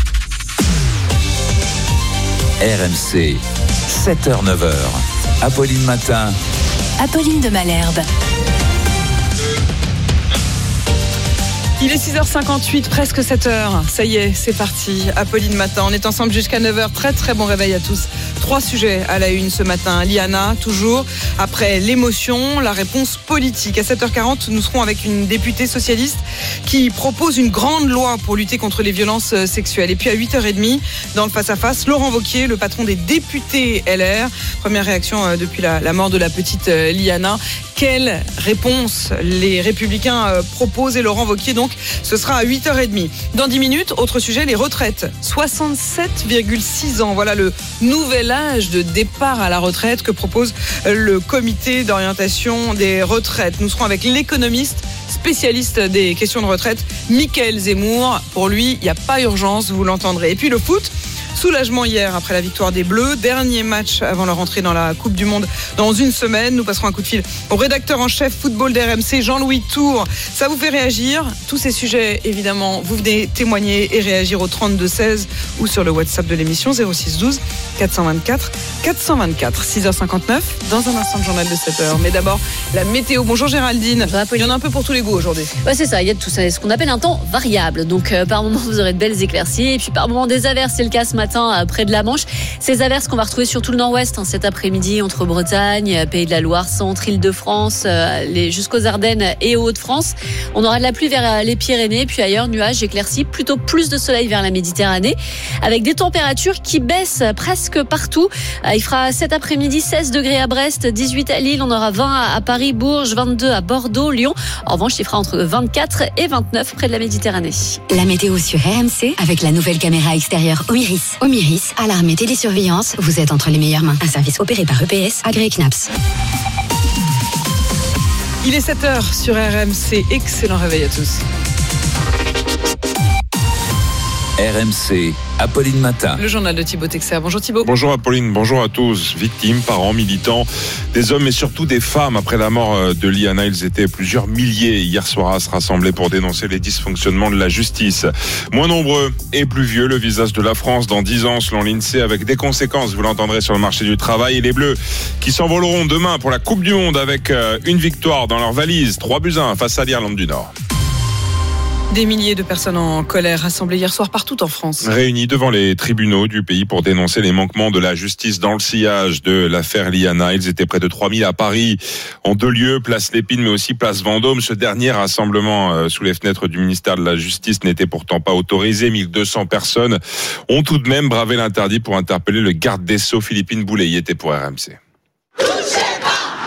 R M C, sept heures neuf heures. Apolline Matin. Apolline de Malherbe. Il est six heures cinquante-huit, presque sept heures. Ça y est, c'est parti. Apolline Matin, on est ensemble jusqu'à neuf heures. Très très bon réveil à tous. Trois sujets à la une ce matin. Liana, toujours. Après l'émotion, la réponse politique. À sept heures quarante, nous serons avec une députée socialiste qui propose une grande loi pour lutter contre les violences sexuelles. Et puis à huit heures trente, dans le face-à-face, Laurent Wauquiez, le patron des députés L R. Première réaction depuis la, la mort de la petite Liana. Quelle réponse les Républicains proposent et Laurent Wauquiez, donc, ce sera à huit heures trente. Dans dix minutes, autre sujet, les retraites. soixante-sept virgule six ans, voilà le nouvel âge de départ à la retraite que propose le comité d'orientation des retraites. Nous serons avec l'économiste spécialiste des questions de retraite, Mickaël Zemmour. Pour lui, il n'y a pas urgence, vous l'entendrez. Et puis le foot. Soulagement hier après la victoire des Bleus. Dernier match avant leur entrée dans la Coupe du Monde dans une semaine. Nous passerons un coup de fil au rédacteur en chef football d'R M C, Jean-Louis Tour. Ça vous fait réagir. Tous ces sujets, évidemment, vous venez témoigner et réagir au trente-deux seize ou sur le WhatsApp de l'émission zéro six douze quatre cent vingt-quatre quatre cent vingt-quatre. six heures cinquante-neuf, dans un instant le journal de sept heures. Mais d'abord, la météo. Bonjour Géraldine. Il y en a un peu pour tous les goûts aujourd'hui. Ouais, c'est ça, il y a de tout ça. Ce qu'on appelle un temps variable. Donc euh, par moment, vous aurez de belles éclaircies et puis par moment des averses. C'est le cas ce matin près de la Manche. Ces averses qu'on va retrouver sur tout le nord-ouest hein, cet après-midi entre Bretagne, Pays de la Loire, Centre, Île-de-France, euh, les, jusqu'aux Ardennes et aux Hauts-de-France. On aura de la pluie vers les Pyrénées, puis ailleurs nuages, éclaircies, plutôt plus de soleil vers la Méditerranée, avec des températures qui baissent presque partout. Euh, il fera cet après-midi seize degrés à Brest, dix-huit à Lille, on aura vingt à Paris, Bourges, vingt-deux à Bordeaux, Lyon. En revanche, il fera entre vingt-quatre et vingt-neuf près de la Méditerranée. La météo sur R M C avec la nouvelle caméra extérieure Omiris. Omiris, alarme et télésurveillance, vous êtes entre les meilleures mains. Un service opéré par E P S, agréé C N A P S. Il est sept heures sur R M C. Excellent réveil à tous. R M C, Apolline Matin. Le journal de Thibaut Texer. Bonjour Thibaut. Bonjour Apolline, bonjour à tous. Victimes, parents, militants, des hommes et surtout des femmes. Après la mort de Liana, ils étaient plusieurs milliers hier soir à se rassembler pour dénoncer les dysfonctionnements de la justice. Moins nombreux et plus vieux, le visage de la France dans dix ans selon l'INSEE, avec des conséquences, vous l'entendrez, sur le marché du travail. Et les Bleus qui s'envoleront demain pour la Coupe du Monde avec une victoire dans leur valise. trois buts à un face à l'Irlande du Nord. Des milliers de personnes en colère rassemblées hier soir partout en France. Réunis devant les tribunaux du pays pour dénoncer les manquements de la justice dans le sillage de l'affaire Liana. Ils étaient près de trois mille à Paris, en deux lieux, place Lépine mais aussi place Vendôme. Ce dernier rassemblement sous les fenêtres du ministère de la Justice n'était pourtant pas autorisé. mille deux cents personnes ont tout de même bravé l'interdit pour interpeller le garde des Sceaux, Philippine Boulay. Il était pour R M C.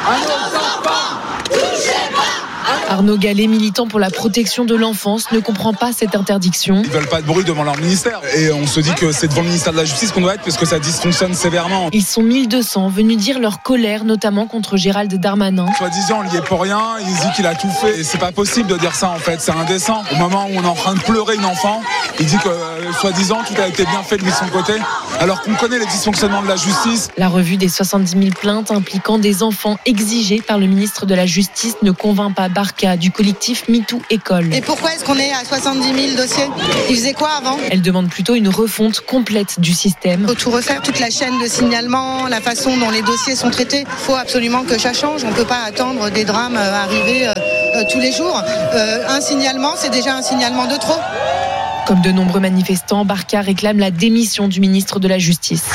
à nos enfants. Touchez pas. Arnaud Gallet, militant pour la protection de l'enfance, ne comprend pas cette interdiction. Ils veulent pas de bruit devant leur ministère. Et on se dit que c'est devant le ministère de la Justice qu'on doit être parce que ça dysfonctionne sévèrement. Ils sont mille deux cents venus dire leur colère, notamment contre Gérald Darmanin. Soi-disant, il y est pour rien, il dit qu'il a tout fait. Et c'est pas possible de dire ça en fait, c'est indécent. Au moment où on est en train de pleurer une enfant, il dit que euh, soi-disant tout a été bien fait de lui de son côté, alors qu'on connaît les dysfonctionnements de la justice. La revue des soixante-dix mille plaintes impliquant des enfants exigés par le ministre de la Justice ne convainc pas Barca du collectif MeToo École. Et pourquoi est-ce qu'on est à soixante-dix mille dossiers ? Ils faisaient quoi avant ? Elle demande plutôt une refonte complète du système. Il faut tout refaire, toute la chaîne de signalement, la façon dont les dossiers sont traités. Il faut absolument que ça change. On ne peut pas attendre des drames arriver euh, euh, tous les jours. Euh, un signalement, c'est déjà un signalement de trop. Comme de nombreux manifestants, Barca réclame la démission du ministre de la Justice.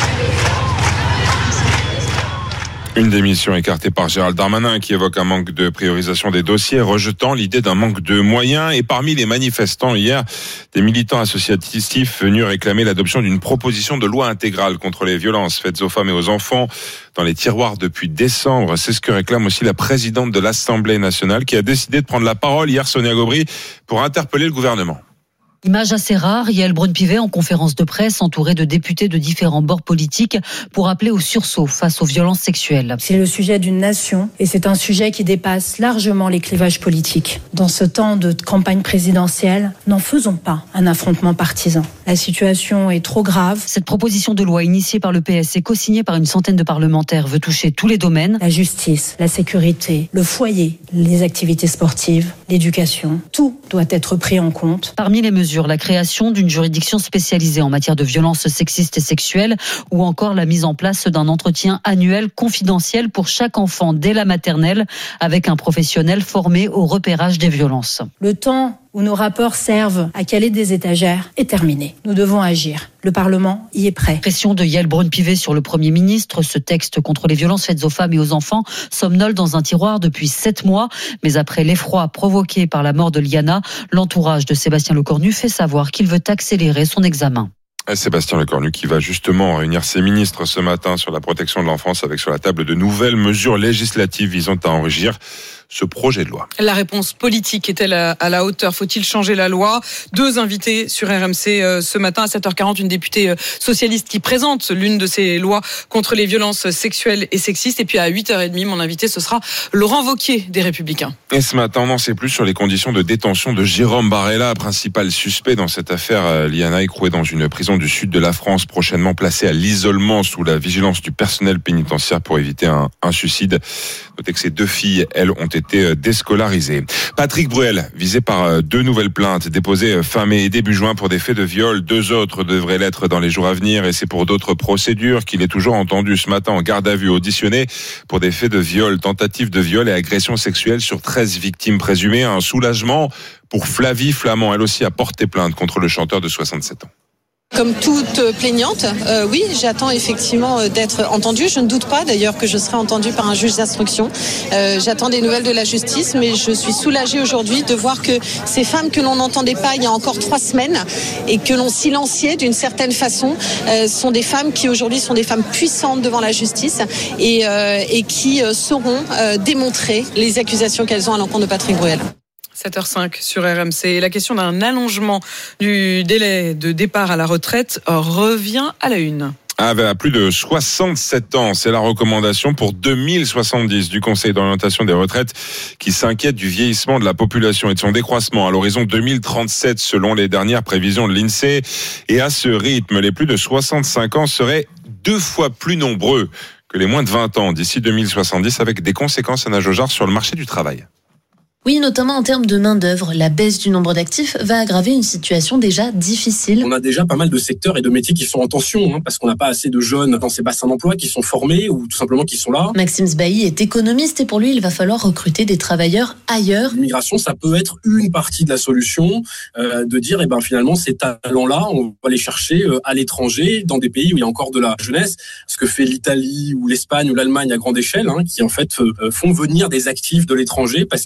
Une démission écartée par Gérald Darmanin qui évoque un manque de priorisation des dossiers, rejetant l'idée d'un manque de moyens. Et parmi les manifestants hier, des militants associatifs venus réclamer l'adoption d'une proposition de loi intégrale contre les violences faites aux femmes et aux enfants dans les tiroirs depuis décembre. C'est ce que réclame aussi la présidente de l'Assemblée nationale qui a décidé de prendre la parole hier, Sonia Gobry, pour interpeller le gouvernement. Image assez rare, Yael Braun-Pivet en conférence de presse entourée de députés de différents bords politiques pour appeler au sursaut face aux violences sexuelles. C'est le sujet d'une nation et c'est un sujet qui dépasse largement les clivages politiques. Dans ce temps de campagne présidentielle, n'en faisons pas un affrontement partisan. La situation est trop grave. Cette proposition de loi initiée par le P S et co-signée par une centaine de parlementaires veut toucher tous les domaines. La justice, la sécurité, le foyer, les activités sportives, l'éducation, tout doit être pris en compte. Parmi les mesures, la création d'une juridiction spécialisée en matière de violences sexistes et sexuelles ou encore la mise en place d'un entretien annuel confidentiel pour chaque enfant dès la maternelle avec un professionnel formé au repérage des violences. Le temps où nos rapports servent à caler des étagères est terminé. Nous devons agir. Le Parlement y est prêt. Pression de Yael Braun-Pivet sur le Premier ministre. Ce texte contre les violences faites aux femmes et aux enfants somnole dans un tiroir depuis sept mois. Mais après l'effroi provoqué par la mort de Liana, l'entourage de Sébastien Lecornu fait savoir qu'il veut accélérer son examen. Sébastien Lecornu qui va justement réunir ses ministres ce matin sur la protection de l'enfance avec sur la table de nouvelles mesures législatives visant à enrichir ce projet de loi. La réponse politique est-elle à la hauteur ? Faut-il changer la loi ? Deux invités sur R M C ce matin à sept heures quarante, une députée socialiste qui présente l'une de ces lois contre les violences sexuelles et sexistes. Et puis à huit heures trente, mon invité, ce sera Laurent Wauquiez des Républicains. Et ce matin, on n'en sait plus sur les conditions de détention de Jérôme Barella, principal suspect dans cette affaire. Liana écrouée dans une prison du sud de la France, prochainement placée à l'isolement sous la vigilance du personnel pénitentiaire pour éviter un, un suicide. Notez que ces deux filles, elles, ont été déscolarisées. Patrick Bruel, visé par deux nouvelles plaintes déposées fin mai et début juin pour des faits de viol. Deux autres devraient l'être dans les jours à venir et c'est pour d'autres procédures qu'il est toujours entendu ce matin en garde à vue, auditionné pour des faits de viol, tentative de viol et agression sexuelle sur treize victimes présumées. Un soulagement pour Flavie Flamand, elle aussi a porté plainte contre le chanteur de soixante-sept ans. Comme toute plaignante, euh, oui, j'attends effectivement d'être entendue. Je ne doute pas d'ailleurs que je serai entendue par un juge d'instruction. Euh, j'attends des nouvelles de la justice, mais je suis soulagée aujourd'hui de voir que ces femmes que l'on n'entendait pas il y a encore trois semaines et que l'on silenciait d'une certaine façon euh, sont des femmes qui aujourd'hui sont des femmes puissantes devant la justice et, euh, et qui euh, sauront euh, démontrer les accusations qu'elles ont à l'encontre de Patrick Bruel. sept heures cinq sur R M C. La question d'un allongement du délai de départ à la retraite revient à la une. À plus de soixante-sept ans, c'est la recommandation pour deux mille soixante-dix du Conseil d'orientation des retraites qui s'inquiète du vieillissement de la population et de son décroissement à l'horizon deux mille trente-sept selon les dernières prévisions de l'INSEE. Et à ce rythme, les plus de soixante-cinq ans seraient deux fois plus nombreux que les moins de vingt ans d'ici deux mille soixante-dix avec des conséquences, Anna Jojard, sur le marché du travail. Oui, notamment en termes de main-d'œuvre. La baisse du nombre d'actifs va aggraver une situation déjà difficile. On a déjà pas mal de secteurs et de métiers qui sont en tension, hein, parce qu'on n'a pas assez de jeunes dans ces bassins d'emploi qui sont formés ou tout simplement qui sont là. Maxime Sbailly est économiste et pour lui, il va falloir recruter des travailleurs ailleurs. L'immigration, ça peut être une partie de la solution, euh, de dire, eh ben, finalement, ces talents-là, on va les chercher euh, à l'étranger, dans des pays où il y a encore de la jeunesse. Ce que fait l'Italie ou l'Espagne ou l'Allemagne à grande échelle, hein, qui en fait euh, font venir des actifs de l'étranger parce qu'il leur manque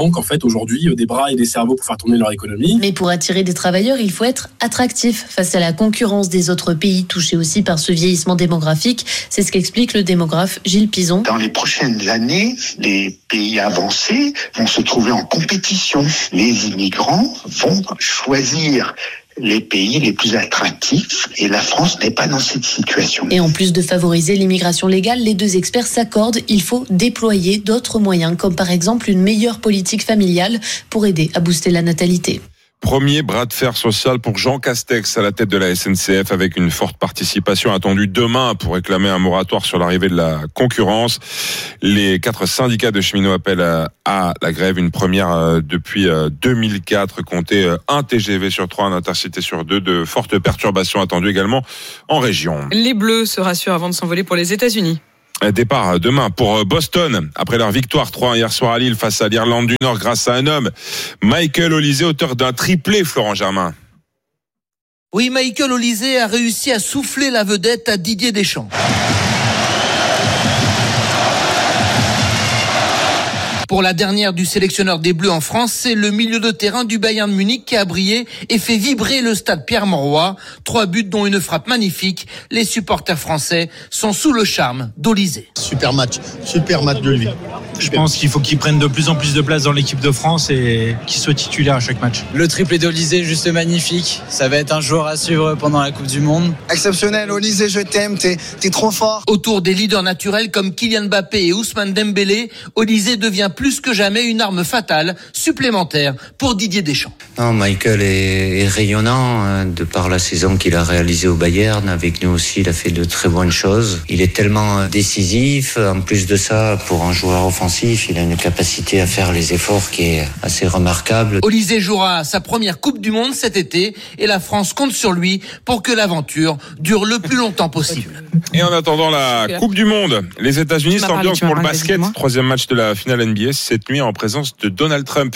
manque en fait aujourd'hui des bras et des cerveaux pour faire tourner leur économie. Mais pour attirer des travailleurs, il faut être attractif face à la concurrence des autres pays touchés aussi par ce vieillissement démographique. C'est ce qu'explique le démographe Gilles Pizon. Dans les prochaines années, les pays avancés vont se trouver en compétition. Les immigrants vont choisir les pays les plus attractifs et la France n'est pas dans cette situation. Et en plus de favoriser l'immigration légale, les deux experts s'accordent, il faut déployer d'autres moyens, comme par exemple une meilleure politique familiale pour aider à booster la natalité. Premier bras de fer social pour Jean Castex à la tête de la S N C F avec une forte participation attendue demain pour réclamer un moratoire sur l'arrivée de la concurrence. Les quatre syndicats de cheminots appellent à la grève, une première depuis deux mille quatre. Comptez un T G V sur trois, un intercité sur deux. De fortes perturbations attendues également en région. Les Bleus se rassurent avant de s'envoler pour les États-Unis. Départ demain pour Boston après leur victoire trois un hier soir à Lille face à l'Irlande du Nord grâce à un homme, Michael Olise, auteur d'un triplé, Florent Germain. Oui, Michael Olise a réussi à souffler la vedette à Didier Deschamps. Pour la dernière du sélectionneur des Bleus en France, c'est le milieu de terrain du Bayern de Munich qui a brillé et fait vibrer le stade Pierre-Mauroy. Trois buts dont une frappe magnifique. Les supporters français sont sous le charme d'Olise. Super match, super match de lui. Je pense qu'il faut qu'il prenne de plus en plus de place dans l'équipe de France et qu'il soit titulaire à chaque match. Le triplé d'Olise est juste magnifique. Ça va être un joueur à suivre pendant la Coupe du Monde. Exceptionnel, Olise, je t'aime, t'es, t'es trop fort. Autour des leaders naturels comme Kylian Mbappé et Ousmane Dembélé, Olise devient plus que jamais une arme fatale supplémentaire pour Didier Deschamps. Non, Michael est, est rayonnant hein, de par la saison qu'il a réalisée au Bayern. Avec nous aussi, il a fait de très bonnes choses. Il est tellement décisif. En plus de ça, pour un joueur offensif, il a une capacité à faire les efforts qui est assez remarquable. Olise jouera sa première Coupe du Monde cet été et la France compte sur lui pour que l'aventure dure le plus longtemps possible. Et en attendant la Coupe du Monde, les États-Unis s'ambiancent pour le basket. Troisième match de la finale N B A cette nuit en présence de Donald Trump.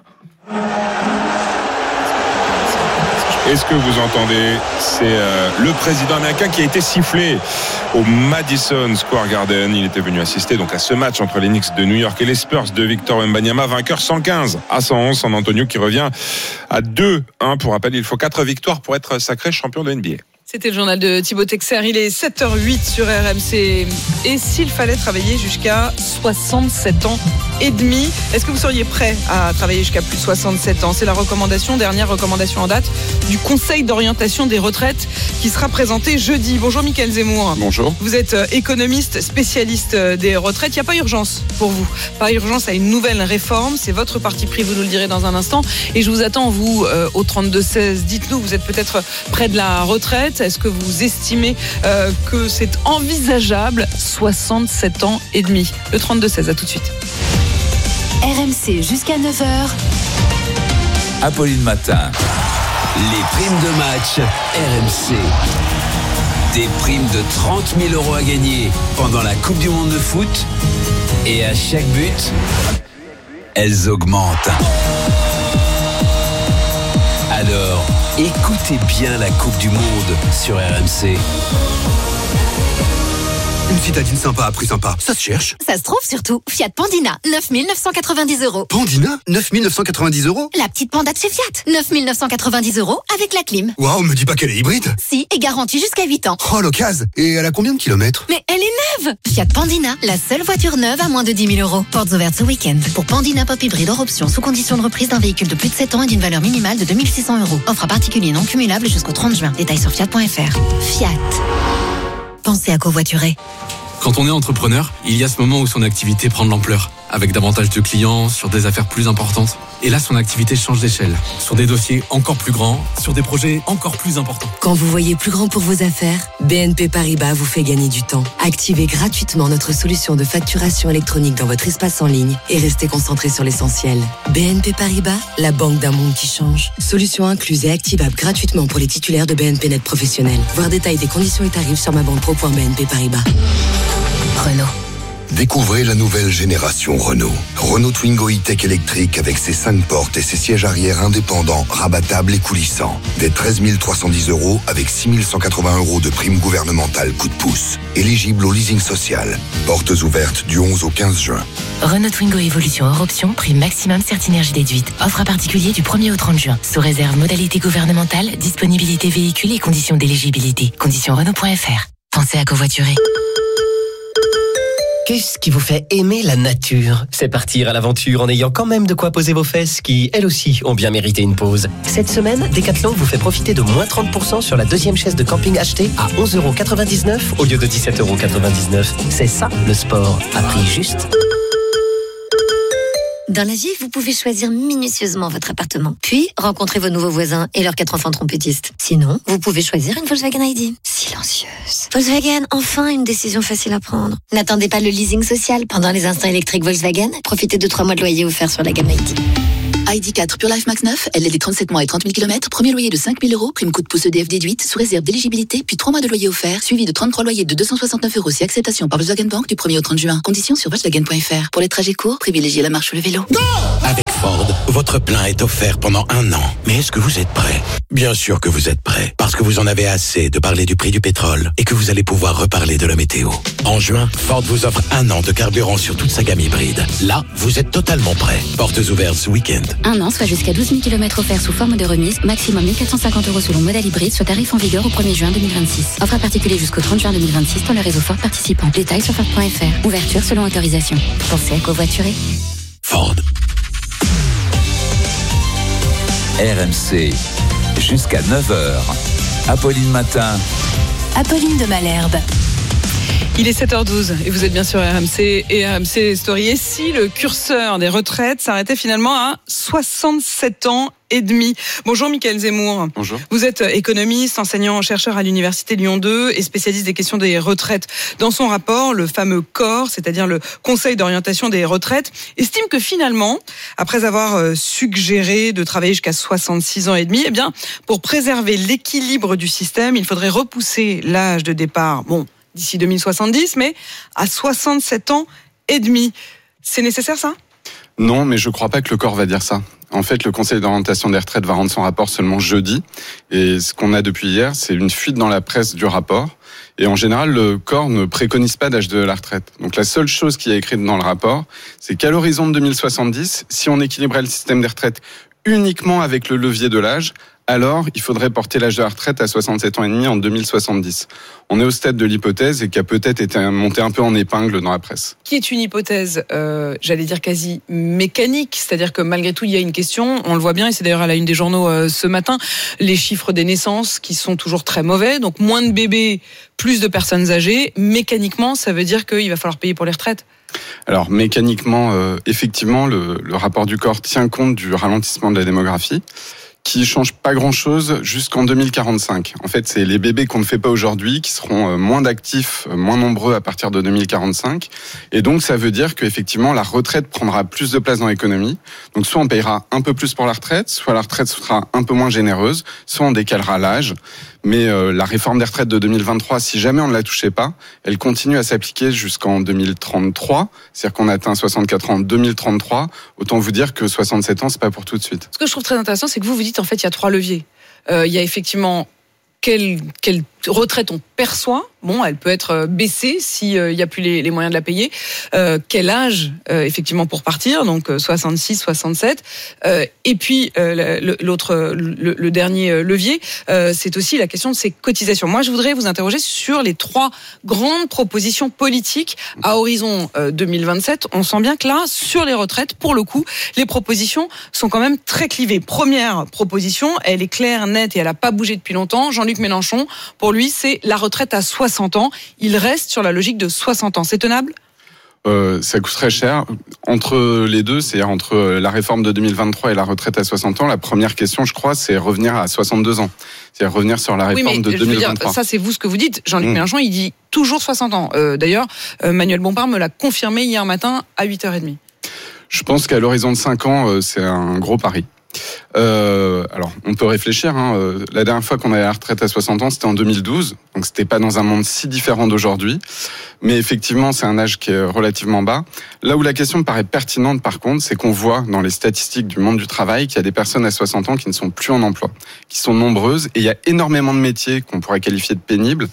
Est-ce que vous entendez ? C'est euh, le président américain qui a été sifflé au Madison Square Garden. Il était venu assister donc à ce match entre les Knicks de New York et les Spurs de Victor Wembanyama, vainqueur cent quinze à cent onze. San Antonio qui revient à deux un. Pour rappel, il faut quatre victoires pour être sacré champion de N B A. C'était le journal de Thibaut Texer. Il est sept heures huit sur R M C. Et s'il fallait travailler jusqu'à soixante-sept ans et demi, est-ce que vous seriez prêt à travailler jusqu'à plus de soixante-sept ans ? C'est la recommandation, dernière recommandation en date du Conseil d'orientation des retraites qui sera présenté jeudi. Bonjour Mickaël Zemmour. Bonjour. Vous êtes économiste, spécialiste des retraites. Il n'y a pas urgence pour vous. Pas urgence à une nouvelle réforme. C'est votre parti pris, vous nous le direz dans un instant. Et je vous attends, vous, euh, au trente-deux seize. Dites-nous, vous êtes peut-être près de la retraite. Est-ce que vous estimez euh, que c'est envisageable ? soixante-sept ans et demi. Le trente-deux seize, à tout de suite. R M C jusqu'à neuf heures. Apolline Matin. Les primes de match R M C. Des primes de trente mille euros à gagner pendant la Coupe du Monde de foot. Et à chaque but, elles augmentent. Alors, écoutez bien la Coupe du Monde sur R M C. Une citadine sympa à prix sympa, ça se cherche. Ça se trouve surtout. Fiat Pandina, neuf mille neuf cent quatre-vingt-dix euros. Pandina, neuf mille neuf cent quatre-vingt-dix euros. La petite panda de chez Fiat, neuf mille neuf cent quatre-vingt-dix euros avec la clim. Waouh, me dis pas qu'elle est hybride. Si, et garantie jusqu'à huit ans. Oh, l'occasion. Et elle a combien de kilomètres ? Mais elle est neuve. Fiat Pandina, la seule voiture neuve à moins de dix mille euros. Portes ouvertes ce week-end. Pour Pandina Pop Hybride hors option, sous condition de reprise d'un véhicule de plus de sept ans et d'une valeur minimale de deux mille six cents euros. Offre à particulier non cumulable jusqu'au trente juin. Détails sur fiat point f r. Fiat. Pensez à covoiturer. Quand on est entrepreneur, il y a ce moment où son activité prend de l'ampleur, avec davantage de clients, sur des affaires plus importantes. Et là, son activité change d'échelle, sur des dossiers encore plus grands, sur des projets encore plus importants. Quand vous voyez plus grand pour vos affaires, B N P Paribas vous fait gagner du temps. Activez gratuitement notre solution de facturation électronique dans votre espace en ligne et restez concentré sur l'essentiel. B N P Paribas, la banque d'un monde qui change. Solution incluse et activable gratuitement pour les titulaires de B N P Net professionnels. Voir détail des conditions et tarifs sur ma banque pro point b n p paribas. Renault. Découvrez la nouvelle génération Renault. Renault Twingo E-Tech électrique avec ses cinq portes et ses sièges arrière indépendants, rabattables et coulissants. Dès treize mille trois cent dix euros avec six mille cent quatre-vingts euros de prime gouvernementale coup de pouce. Éligible au leasing social. Portes ouvertes du onze au quinze juin. Renault Twingo Evolution hors option, prix maximum Certinergie déduite. Offre à particulier du premier au trente juin. Sous réserve modalité gouvernementale, disponibilité véhicule et conditions d'éligibilité. Conditions Renault point F R. Pensez à covoiturer. Qu'est-ce qui vous fait aimer la nature ? C'est partir à l'aventure en ayant quand même de quoi poser vos fesses qui, elles aussi, ont bien mérité une pause. Cette semaine, Decathlon vous fait profiter de moins trente pour cent sur la deuxième chaise de camping achetée à onze euros quatre-vingt-dix-neuf au lieu de dix-sept euros quatre-vingt-dix-neuf. C'est ça, le sport, à prix juste. Dans la vie, vous pouvez choisir minutieusement votre appartement, puis rencontrer vos nouveaux voisins et leurs quatre enfants trompettistes. Sinon, vous pouvez choisir une Volkswagen I D. Silencieuse. Volkswagen, enfin une décision facile à prendre. N'attendez pas le leasing social. Pendant les instants électriques Volkswagen, profitez de trois mois de loyer offerts sur la gamme I D. I D quatre Pure Life Max neuf, L L D trente-sept mois et trente mille kilomètres, premier loyer de cinq mille euros, prime coup de pouce E D F déduite, sous réserve d'éligibilité, puis trois mois de loyer offert, suivi de trente-trois loyers de deux cent soixante-neuf euros si acceptation par Volkswagen Bank du premier au trente juin. Conditions sur Volkswagen point F R. Pour les trajets courts, privilégiez la marche ou le vélo. Go ! Avec Ford, votre plein est offert pendant un an. Mais est-ce que vous êtes prêt ? Bien sûr que vous êtes prêt, parce que vous en avez assez de parler du prix du pétrole et que vous allez pouvoir reparler de la météo. En juin, Ford vous offre un an de carburant sur toute sa gamme hybride. Là, vous êtes totalement prêt. Portes ouvertes ce week-end. Un an, soit jusqu'à douze mille kilomètres offerts sous forme de remise, maximum mille quatre cent cinquante euros selon modèle hybride, soit tarif en vigueur au premier juin deux mille vingt-six. Offre à particulier jusqu'au trente juin deux mille vingt-six dans le réseau Ford participant. Détails sur Ford point F R. Ouverture selon autorisation. Pensez à covoiturer. Ford. R M C, jusqu'à neuf heures. Apolline Matin. Apolline de Malherbe. Il est sept heures douze et vous êtes bien sur R M C et R M C Story. Et si le curseur des retraites s'arrêtait finalement à soixante-sept ans et demi. Bonjour Mickaël Zemmour. Bonjour. Vous êtes économiste, enseignant-chercheur à l'université Lyon deux et spécialiste des questions des retraites. Dans son rapport, le fameux C O R, c'est-à-dire le Conseil d'orientation des retraites, estime que finalement, après avoir suggéré de travailler jusqu'à soixante-six ans et demi, eh bien, pour préserver l'équilibre du système, il faudrait repousser l'âge de départ, bon, d'ici deux mille soixante-dix, mais à soixante-sept ans et demi. C'est nécessaire, ça ? Non, mais je ne crois pas que le corps va dire ça. En fait, le Conseil d'orientation des retraites va rendre son rapport seulement jeudi. Et ce qu'on a depuis hier, c'est une fuite dans la presse du rapport. Et en général, le corps ne préconise pas d'âge de la retraite. Donc la seule chose qui est écrite dans le rapport, c'est qu'à l'horizon de deux mille soixante-dix, si on équilibrait le système des retraites uniquement avec le levier de l'âge, alors il faudrait porter l'âge de la retraite à soixante-sept ans et demi en deux mille soixante-dix. On est au stade de l'hypothèse et qui a peut-être été montée un peu en épingle dans la presse. Qui est une hypothèse, euh, j'allais dire quasi mécanique, c'est-à-dire que malgré tout il y a une question, on le voit bien et c'est d'ailleurs à la une des journaux euh, ce matin, les chiffres des naissances qui sont toujours très mauvais, donc moins de bébés, plus de personnes âgées, mécaniquement ça veut dire qu'il va falloir payer pour les retraites. Alors mécaniquement, euh, effectivement, le, le rapport du C O R tient compte du ralentissement de la démographie, qui change pas grand-chose jusqu'en deux mille quarante-cinq. En fait, c'est les bébés qu'on ne fait pas aujourd'hui qui seront moins d'actifs, moins nombreux à partir de deux mille quarante-cinq. Et donc, ça veut dire qu'effectivement, la retraite prendra plus de place dans l'économie. Donc, soit on payera un peu plus pour la retraite, soit la retraite sera un peu moins généreuse, soit on décalera l'âge. Mais euh, la réforme des retraites de deux mille vingt-trois, si jamais on ne la touchait pas, elle continue à s'appliquer jusqu'en deux mille trente-trois. C'est-à-dire qu'on atteint soixante-quatre ans en deux mille trente-trois. Autant vous dire que soixante-sept ans, c'est pas pour tout de suite. Ce que je trouve très intéressant, c'est que vous vous dites en fait il y a trois leviers. Euh, il y a effectivement quelle, quelle retraite on perçoit. Bon, elle peut être baissée s'il euh, n'y a plus les, les moyens de la payer. Euh, quel âge, euh, effectivement, pour partir, donc euh, soixante-six, soixante-sept. Euh, et puis, euh, l'autre, le, le dernier levier, euh, c'est aussi la question de ces cotisations. Moi, je voudrais vous interroger sur les trois grandes propositions politiques à horizon euh, deux mille vingt-sept. On sent bien que là, sur les retraites, pour le coup, les propositions sont quand même très clivées. Première proposition, elle est claire, nette et elle n'a pas bougé depuis longtemps. Jean-Luc Mélenchon, pour lui, c'est la retraite à soixante ans. Il reste sur la logique de soixante ans. C'est tenable ? Euh, ça coûte très cher. Entre les deux, c'est-à-dire entre la réforme de deux mille vingt-trois et la retraite à soixante ans, la première question, je crois, c'est revenir à soixante-deux ans. C'est-à-dire revenir sur la réforme oui, mais, de deux mille vingt-trois. Dire, ça, c'est vous ce que vous dites. Jean-Luc mmh. Mélenchon, il dit toujours soixante ans. Euh, d'ailleurs, euh, Manuel Bompard me l'a confirmé hier matin à huit heures trente. Je pense qu'à l'horizon de cinq ans, euh, c'est un gros pari. Euh, alors, on peut réfléchir. Hein, euh, la dernière fois qu'on avait la retraite à soixante ans, c'était en deux mille douze. Donc, c'était pas dans un monde si différent d'aujourd'hui. Mais effectivement, c'est un âge qui est relativement bas. Là où la question me paraît pertinente, par contre, c'est qu'on voit dans les statistiques du monde du travail qu'il y a des personnes à soixante ans qui ne sont plus en emploi, qui sont nombreuses. Et il y a énormément de métiers qu'on pourrait qualifier de pénibles,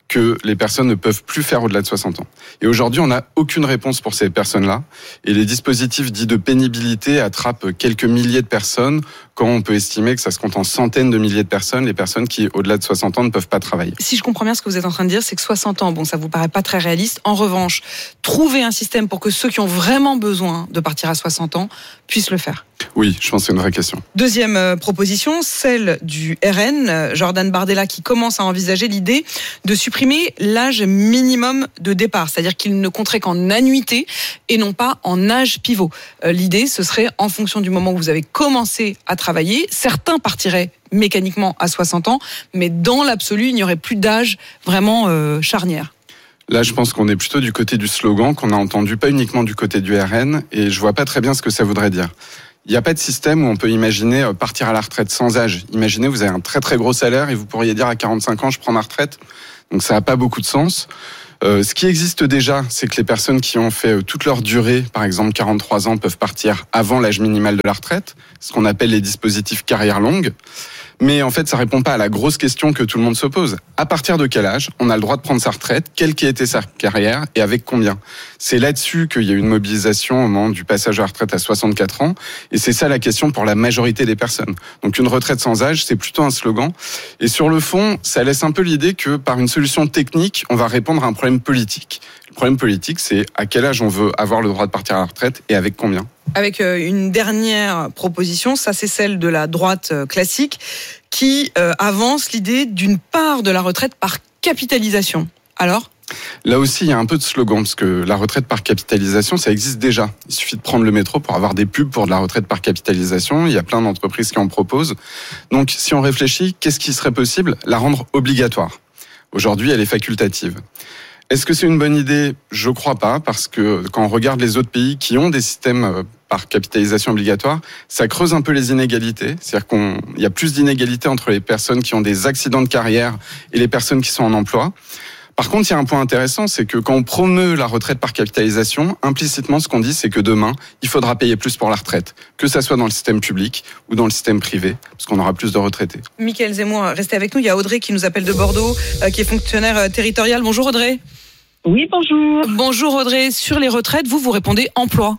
que les personnes ne peuvent plus faire au-delà de soixante ans. Et aujourd'hui, on n'a aucune réponse pour ces personnes-là. Et les dispositifs dits de pénibilité attrapent quelques milliers de personnes, quand on peut estimer que ça se compte en centaines de milliers de personnes, les personnes qui, au-delà de soixante ans, ne peuvent pas travailler. Si je comprends bien ce que vous êtes en train de dire, c'est que soixante ans, bon, ça vous paraît pas très réaliste. En revanche, trouver un système pour que ceux qui ont vraiment besoin de partir à soixante ans puissent le faire. Oui, je pense que c'est une vraie question. Deuxième euh, proposition, celle du R N, euh, Jordan Bardella, qui commence à envisager l'idée de supprimer l'âge minimum de départ, c'est-à-dire qu'il ne compterait qu'en annuité et non pas en âge pivot. Euh, l'idée, ce serait en fonction du moment où vous avez commencé à travailler, certains partiraient mécaniquement à soixante ans, mais dans l'absolu, il n'y aurait plus d'âge vraiment euh, charnière. Là, je pense qu'on est plutôt du côté du slogan qu'on a entendu, pas uniquement du côté du R N, et je vois pas très bien ce que ça voudrait dire. Il n'y a pas de système où on peut imaginer partir à la retraite sans âge. Imaginez, vous avez un très très gros salaire et vous pourriez dire à quarante-cinq ans, je prends ma retraite. Donc ça n'a pas beaucoup de sens. Euh, ce qui existe déjà, c'est que les personnes qui ont fait toute leur durée, par exemple quarante-trois ans, peuvent partir avant l'âge minimal de la retraite, ce qu'on appelle les dispositifs carrière longue. Mais en fait, ça répond pas à la grosse question que tout le monde se pose. À partir de quel âge on a le droit de prendre sa retraite, quelle qui a été sa carrière et avec combien? C'est là-dessus qu'il y a eu une mobilisation au moment du passage à la retraite à soixante-quatre ans. Et c'est ça la question pour la majorité des personnes. Donc une retraite sans âge, c'est plutôt un slogan. Et sur le fond, ça laisse un peu l'idée que par une solution technique, on va répondre à un problème politique. Le problème politique, c'est à quel âge on veut avoir le droit de partir à la retraite et avec combien? Avec une dernière proposition, ça c'est celle de la droite classique, qui euh, avance l'idée d'une part de la retraite par capitalisation. Alors ? Là aussi, il y a un peu de slogan, parce que la retraite par capitalisation, ça existe déjà. Il suffit de prendre le métro pour avoir des pubs pour de la retraite par capitalisation. Il y a plein d'entreprises qui en proposent. Donc, si on réfléchit, qu'est-ce qui serait possible? La rendre obligatoire. Aujourd'hui, elle est facultative. Est-ce que c'est une bonne idée? Je crois pas, parce que quand on regarde les autres pays qui ont des systèmes par capitalisation obligatoire, ça creuse un peu les inégalités. C'est-à-dire qu'il y a plus d'inégalités entre les personnes qui ont des accidents de carrière et les personnes qui sont en emploi. Par contre, il y a un point intéressant, c'est que quand on promeut la retraite par capitalisation, implicitement, ce qu'on dit, c'est que demain, il faudra payer plus pour la retraite, que ça soit dans le système public ou dans le système privé, parce qu'on aura plus de retraités. Mickaël Zemmour, restez avec nous. Il y a Audrey qui nous appelle de Bordeaux, euh, qui est fonctionnaire euh, territorial. Bonjour Audrey. Oui, bonjour. Bonjour Audrey. Sur les retraites, vous, vous répondez emploi.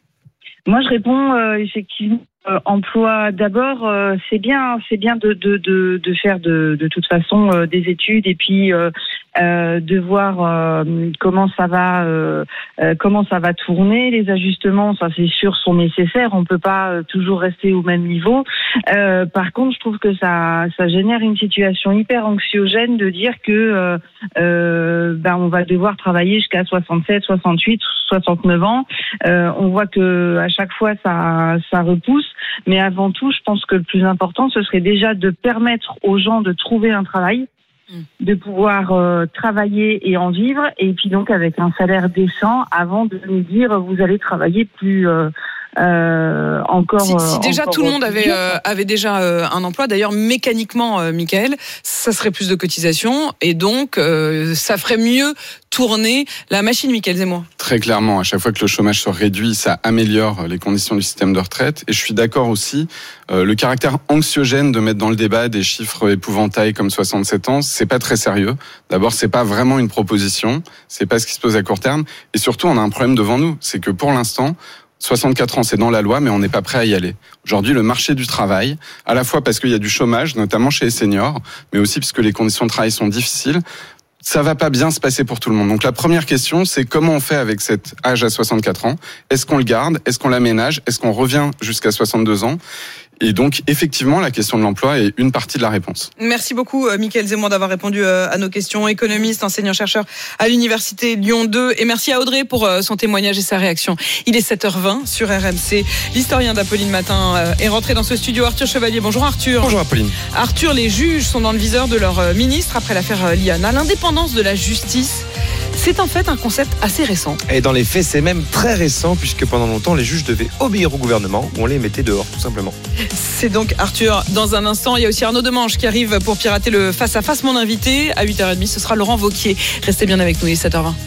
Moi, je réponds euh, effectivement euh, emploi. D'abord, euh, c'est bien, c'est bien de de de, de faire de de toute façon euh, des études et puis euh, euh, de voir euh, comment ça va euh, euh, comment ça va tourner. Les ajustements, ça c'est sûr, sont nécessaires. On peut pas euh, toujours rester au même niveau. Euh, par contre, je trouve que ça ça génère une situation hyper anxiogène de dire que euh, euh, ben on va devoir travailler jusqu'à soixante-sept, soixante-huit, soixante-neuf ans. Euh, on voit que à chaque fois ça ça repousse. Mais avant tout, je pense que le plus important, ce serait déjà de permettre aux gens de trouver un travail, de pouvoir euh, travailler et en vivre, et puis donc avec un salaire décent, avant de nous dire vous allez travailler plus euh, euh, encore. Si, si déjà encore tout le monde avait euh, avait déjà euh, un emploi, d'ailleurs mécaniquement, euh, Mickaël, ça serait plus de cotisations et donc euh, ça ferait mieux tourner la machine, Mickaël Zemmour. Très clairement, à chaque fois que le chômage se réduit, ça améliore les conditions du système de retraite. Et je suis d'accord aussi, euh, le caractère anxiogène de mettre dans le débat des chiffres épouvantails comme soixante-sept ans, c'est pas très sérieux. D'abord, c'est pas vraiment une proposition, c'est pas ce qui se pose à court terme. Et surtout, on a un problème devant nous, c'est que pour l'instant, soixante-quatre ans, c'est dans la loi, mais on n'est pas prêt à y aller. Aujourd'hui, le marché du travail, à la fois parce qu'il y a du chômage, notamment chez les seniors, mais aussi parce que les conditions de travail sont difficiles, ça va pas bien se passer pour tout le monde. Donc la première question, c'est comment on fait avec cet âge à soixante-quatre ans? Est-ce qu'on le garde? Est-ce qu'on l'aménage? Est-ce qu'on revient jusqu'à soixante-deux ans? Et donc, effectivement, la question de l'emploi est une partie de la réponse. Merci beaucoup, Mickaël Zemmour, d'avoir répondu à nos questions. Économiste, enseignant-chercheur à l'Université Lyon deux. Et merci à Audrey pour son témoignage et sa réaction. Il est sept heures vingt sur R M C. L'historien d'Apolline Matin est rentré dans ce studio. Arthur Chevalier. Bonjour Arthur. Bonjour Apolline. Arthur, les juges sont dans le viseur de leur ministre après l'affaire Liana. L'indépendance de la justice, c'est en fait un concept assez récent. Et dans les faits, c'est même très récent, puisque pendant longtemps, les juges devaient obéir au gouvernement ou on les mettait dehors, tout simplement. C'est donc Arthur. Dans un instant, il y a aussi Arnaud Demange qui arrive pour pirater le face-à-face. Mon invité, à huit heures trente, ce sera Laurent Wauquiez. Restez bien avec nous, il est sept heures vingt.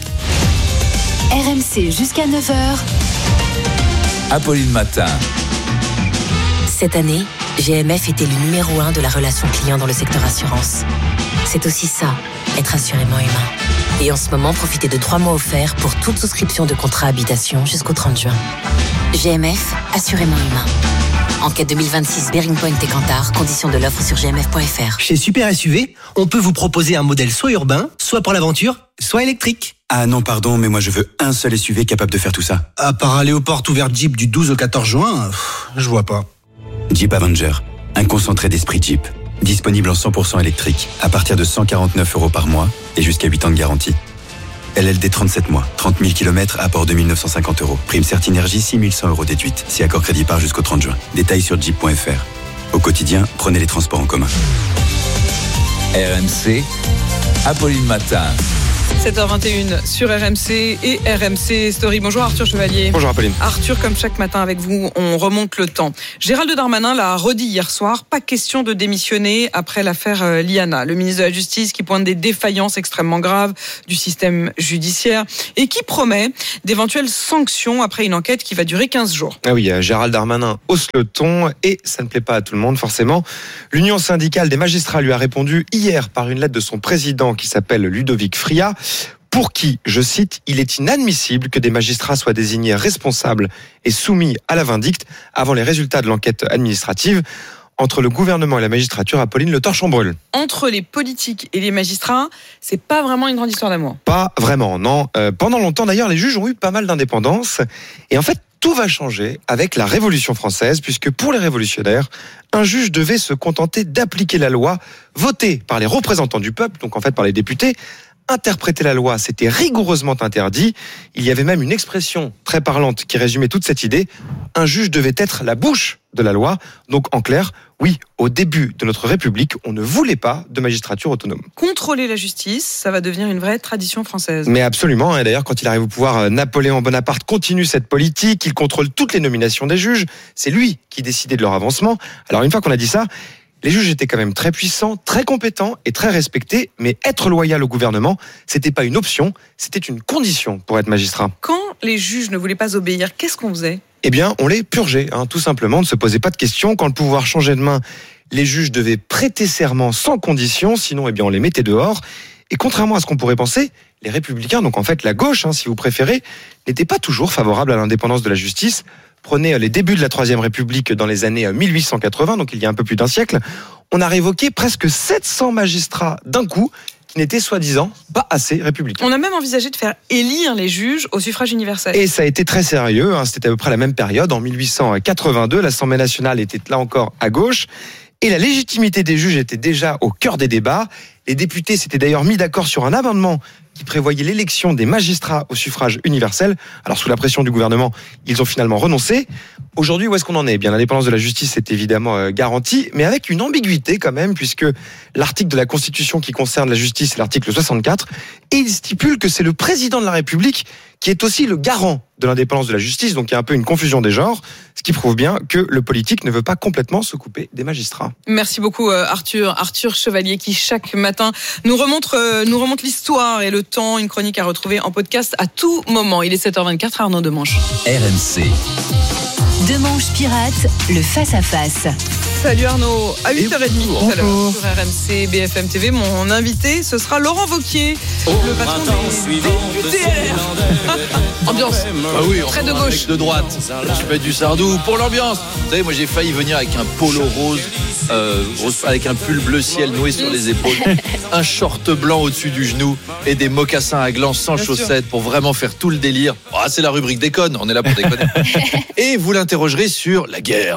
R M C jusqu'à neuf heures. Apolline Matin. Cette année, G M F était le numéro un de la relation client dans le secteur assurance. C'est aussi ça, être assurément humain. Et en ce moment, profitez de trois mois offerts pour toute souscription de contrat habitation jusqu'au trente juin. G M F, assurément humain. Enquête deux mille vingt-six Bearing Point et Kantar, conditions de l'offre sur g m f point f r. Chez Super S U V, on peut vous proposer un modèle soit urbain, soit pour l'aventure, soit électrique. Ah non, pardon, mais moi je veux un seul S U V capable de faire tout ça. À part aller aux portes ouvertes Jeep du douze au quatorze juin, pff, je vois pas. Jeep Avenger, un concentré d'esprit Jeep. Disponible en cent pour cent électrique, à partir de cent quarante-neuf euros par mois et jusqu'à huit ans de garantie. L L D trente-sept mois, trente mille kilomètres, apport deux mille neuf cent cinquante euros. Prime Certinergie, six mille cent euros déduite. Si accord crédit part jusqu'au trente juin. Détails sur jeep point f r. Au quotidien, prenez les transports en commun. R M C, Apolline Matin. sept heures vingt et une sur R M C et R M C Story. Bonjour Arthur Chevalier. Bonjour Apolline. Arthur, comme chaque matin avec vous, on remonte le temps. Gérald Darmanin l'a redit hier soir, pas question de démissionner après l'affaire Liana. Le ministre de la Justice qui pointe des défaillances extrêmement graves du système judiciaire et qui promet d'éventuelles sanctions après une enquête qui va durer quinze jours. Ah oui, Gérald Darmanin hausse le ton et ça ne plaît pas à tout le monde forcément. L'Union syndicale des magistrats lui a répondu hier par une lettre de son président qui s'appelle Ludovic Fria, pour qui, je cite, il est inadmissible que des magistrats soient désignés responsables et soumis à la vindicte avant les résultats de l'enquête administrative. Entre le gouvernement et la magistrature, Apolline, le torchon brûle. Entre les politiques et les magistrats, c'est pas vraiment une grande histoire d'amour. Pas vraiment, non. Euh, pendant longtemps, d'ailleurs, les juges ont eu pas mal d'indépendance. Et en fait, tout va changer avec la Révolution française, puisque pour les révolutionnaires, un juge devait se contenter d'appliquer la loi votée par les représentants du peuple, donc en fait par les députés. Interpréter la loi, c'était rigoureusement interdit. Il y avait même une expression très parlante qui résumait toute cette idée. Un juge devait être la bouche de la loi. Donc en clair, oui, au début de notre République, on ne voulait pas de magistrature autonome. Contrôler la justice, ça va devenir une vraie tradition française. Mais absolument, et d'ailleurs quand il arrive au pouvoir, Napoléon Bonaparte continue cette politique, il contrôle toutes les nominations des juges, c'est lui qui décidait de leur avancement. Alors une fois qu'on a dit ça, les juges étaient quand même très puissants, très compétents et très respectés, mais être loyal au gouvernement, c'était pas une option, c'était une condition pour être magistrat. Quand les juges ne voulaient pas obéir, qu'est-ce qu'on faisait ? Eh bien, on les purgeait, hein, tout simplement, on ne se posait pas de questions. Quand le pouvoir changeait de main, les juges devaient prêter serment sans condition, sinon eh bien, on les mettait dehors. Et contrairement à ce qu'on pourrait penser, les républicains, donc en fait la gauche, hein, si vous préférez, n'étaient pas toujours favorables à l'indépendance de la justice. Prenez les débuts de la Troisième République dans les années mille huit cent quatre-vingts, donc il y a un peu plus d'un siècle, on a révoqué presque sept cents magistrats d'un coup, qui n'étaient soi-disant pas assez républicains. On a même envisagé de faire élire les juges au suffrage universel. Et ça a été très sérieux, hein, c'était à peu près la même période, en mille huit cent quatre-vingt-deux, l'Assemblée nationale était là encore à gauche, et la légitimité des juges était déjà au cœur des débats. Les députés s'étaient d'ailleurs mis d'accord sur un amendement qui prévoyait l'élection des magistrats au suffrage universel. Alors sous la pression du gouvernement, ils ont finalement renoncé. Aujourd'hui, où est-ce qu'on en est ? Bien, l'indépendance de la justice est évidemment euh, garantie, mais avec une ambiguïté quand même, puisque l'article de la Constitution qui concerne la justice est l'article soixante-quatre, et il stipule que c'est le président de la République qui est aussi le garant de l'indépendance de la justice, donc il y a un peu une confusion des genres, ce qui prouve bien que le politique ne veut pas complètement se couper des magistrats. Merci beaucoup Arthur. Arthur Chevalier qui chaque matin nous remonte, euh, nous remonte l'histoire et le temps, une chronique à retrouver en podcast à tout moment. Il est sept heures vingt-quatre, Arnaud Demanche. R M C. Demanche Pirate, le face-à-face. Salut Arnaud, à huit heures trente tout à l'heure sur R M C B F M T V. Mon invité, ce sera Laurent Wauquiez, oh, le patron des députés L R. Ambiance, ah oui, très de gauche. De droite, je fais du Sardou pour l'ambiance. Vous savez, moi j'ai failli venir avec un polo rose, euh, avec un pull bleu ciel noué sur les épaules, un short blanc au-dessus du genou et des mocassins à gland sans Bien chaussettes sûr. Pour vraiment faire tout le délire. Oh, c'est la rubrique déconne, on est là pour déconner. Et vous l'interrogerez sur la guerre.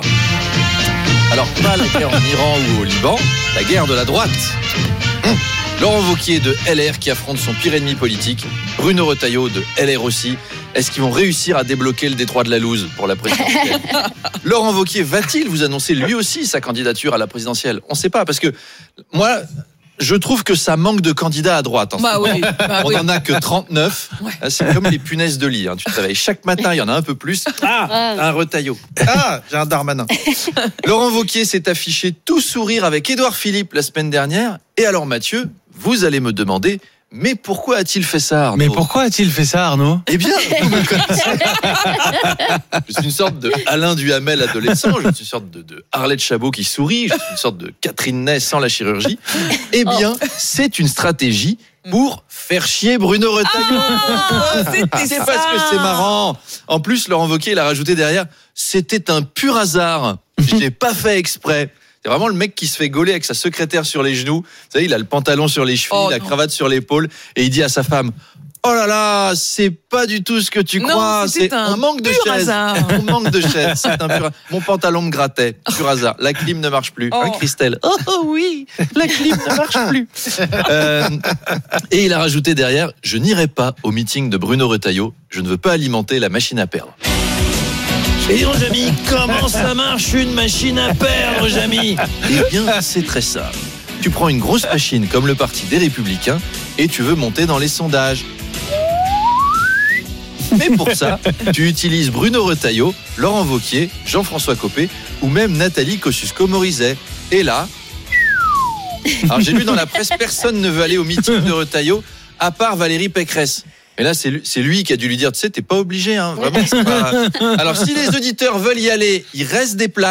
Alors, pas la guerre en Iran ou au Liban, la guerre de la droite. Hum. Laurent Wauquiez de L R qui affronte son pire ennemi politique, Bruno Retailleau de L R aussi. Est-ce qu'ils vont réussir à débloquer le détroit de la Louse pour la présidentielle ? Laurent Wauquiez va-t-il vous annoncer lui aussi sa candidature à la présidentielle ? On ne sait pas, parce que moi... Je trouve que ça manque de candidats à droite. En bah oui, bah on oui. en a que trente-neuf. Ouais. C'est comme les punaises de lit. Hein. Tu te réveilles chaque matin, il y en a un peu plus. Ah, un Retailleau. Ah, j'ai un Darmanin. Laurent Wauquiez s'est affiché tout sourire avec Édouard Philippe la semaine dernière. Et alors Mathieu, vous allez me demander, Mais pourquoi a-t-il fait ça, Arnaud ? Mais pourquoi a-t-il fait ça, Arnaud ? Eh bien, vous me connaissez. Je suis une sorte de Alain Duhamel adolescent, je suis une sorte de, de Arlette Chabot qui sourit, je suis une sorte de Catherine Ney sans la chirurgie. Eh bien, oh. c'est une stratégie pour faire chier Bruno Retailleau. Ah, c'est ça. Parce que c'est marrant. En plus, Laurent Wauquiez, il a rajouté derrière, c'était un pur hasard. Je n'ai pas fait exprès. C'est vraiment le mec qui se fait gauler avec sa secrétaire sur les genoux. Vous savez, il a le pantalon sur les chevilles, oh, la non. cravate sur l'épaule, et il dit à sa femme, oh là là, c'est pas du tout ce que tu non, crois. C'est un on manque de chaises. On manque de chaises. C'est un pur... Mon pantalon me grattait. Pur hasard. La clim ne marche plus. Oh. Hein, Christelle ? Oh, oh oui, la clim ne marche plus. Euh, et il a rajouté derrière, je n'irai pas au meeting de Bruno Retailleau. Je ne veux pas alimenter la machine à perdre. Et dis donc, Jamy, comment ça marche une machine à perdre, Jamy ? Eh bien, c'est très simple. Tu prends une grosse machine comme le parti des Républicains et tu veux monter dans les sondages. Mais pour ça, tu utilises Bruno Retailleau, Laurent Wauquiez, Jean-François Copé ou même Nathalie Kosciusko-Morizet. Et là, alors j'ai lu dans la presse, personne ne veut aller au meeting de Retailleau à part Valérie Pécresse. Et là, c'est lui, c'est lui qui a dû lui dire, tu sais, t'es pas obligé, hein, vraiment. C'est pas... Alors, si les auditeurs veulent y aller, il reste des places.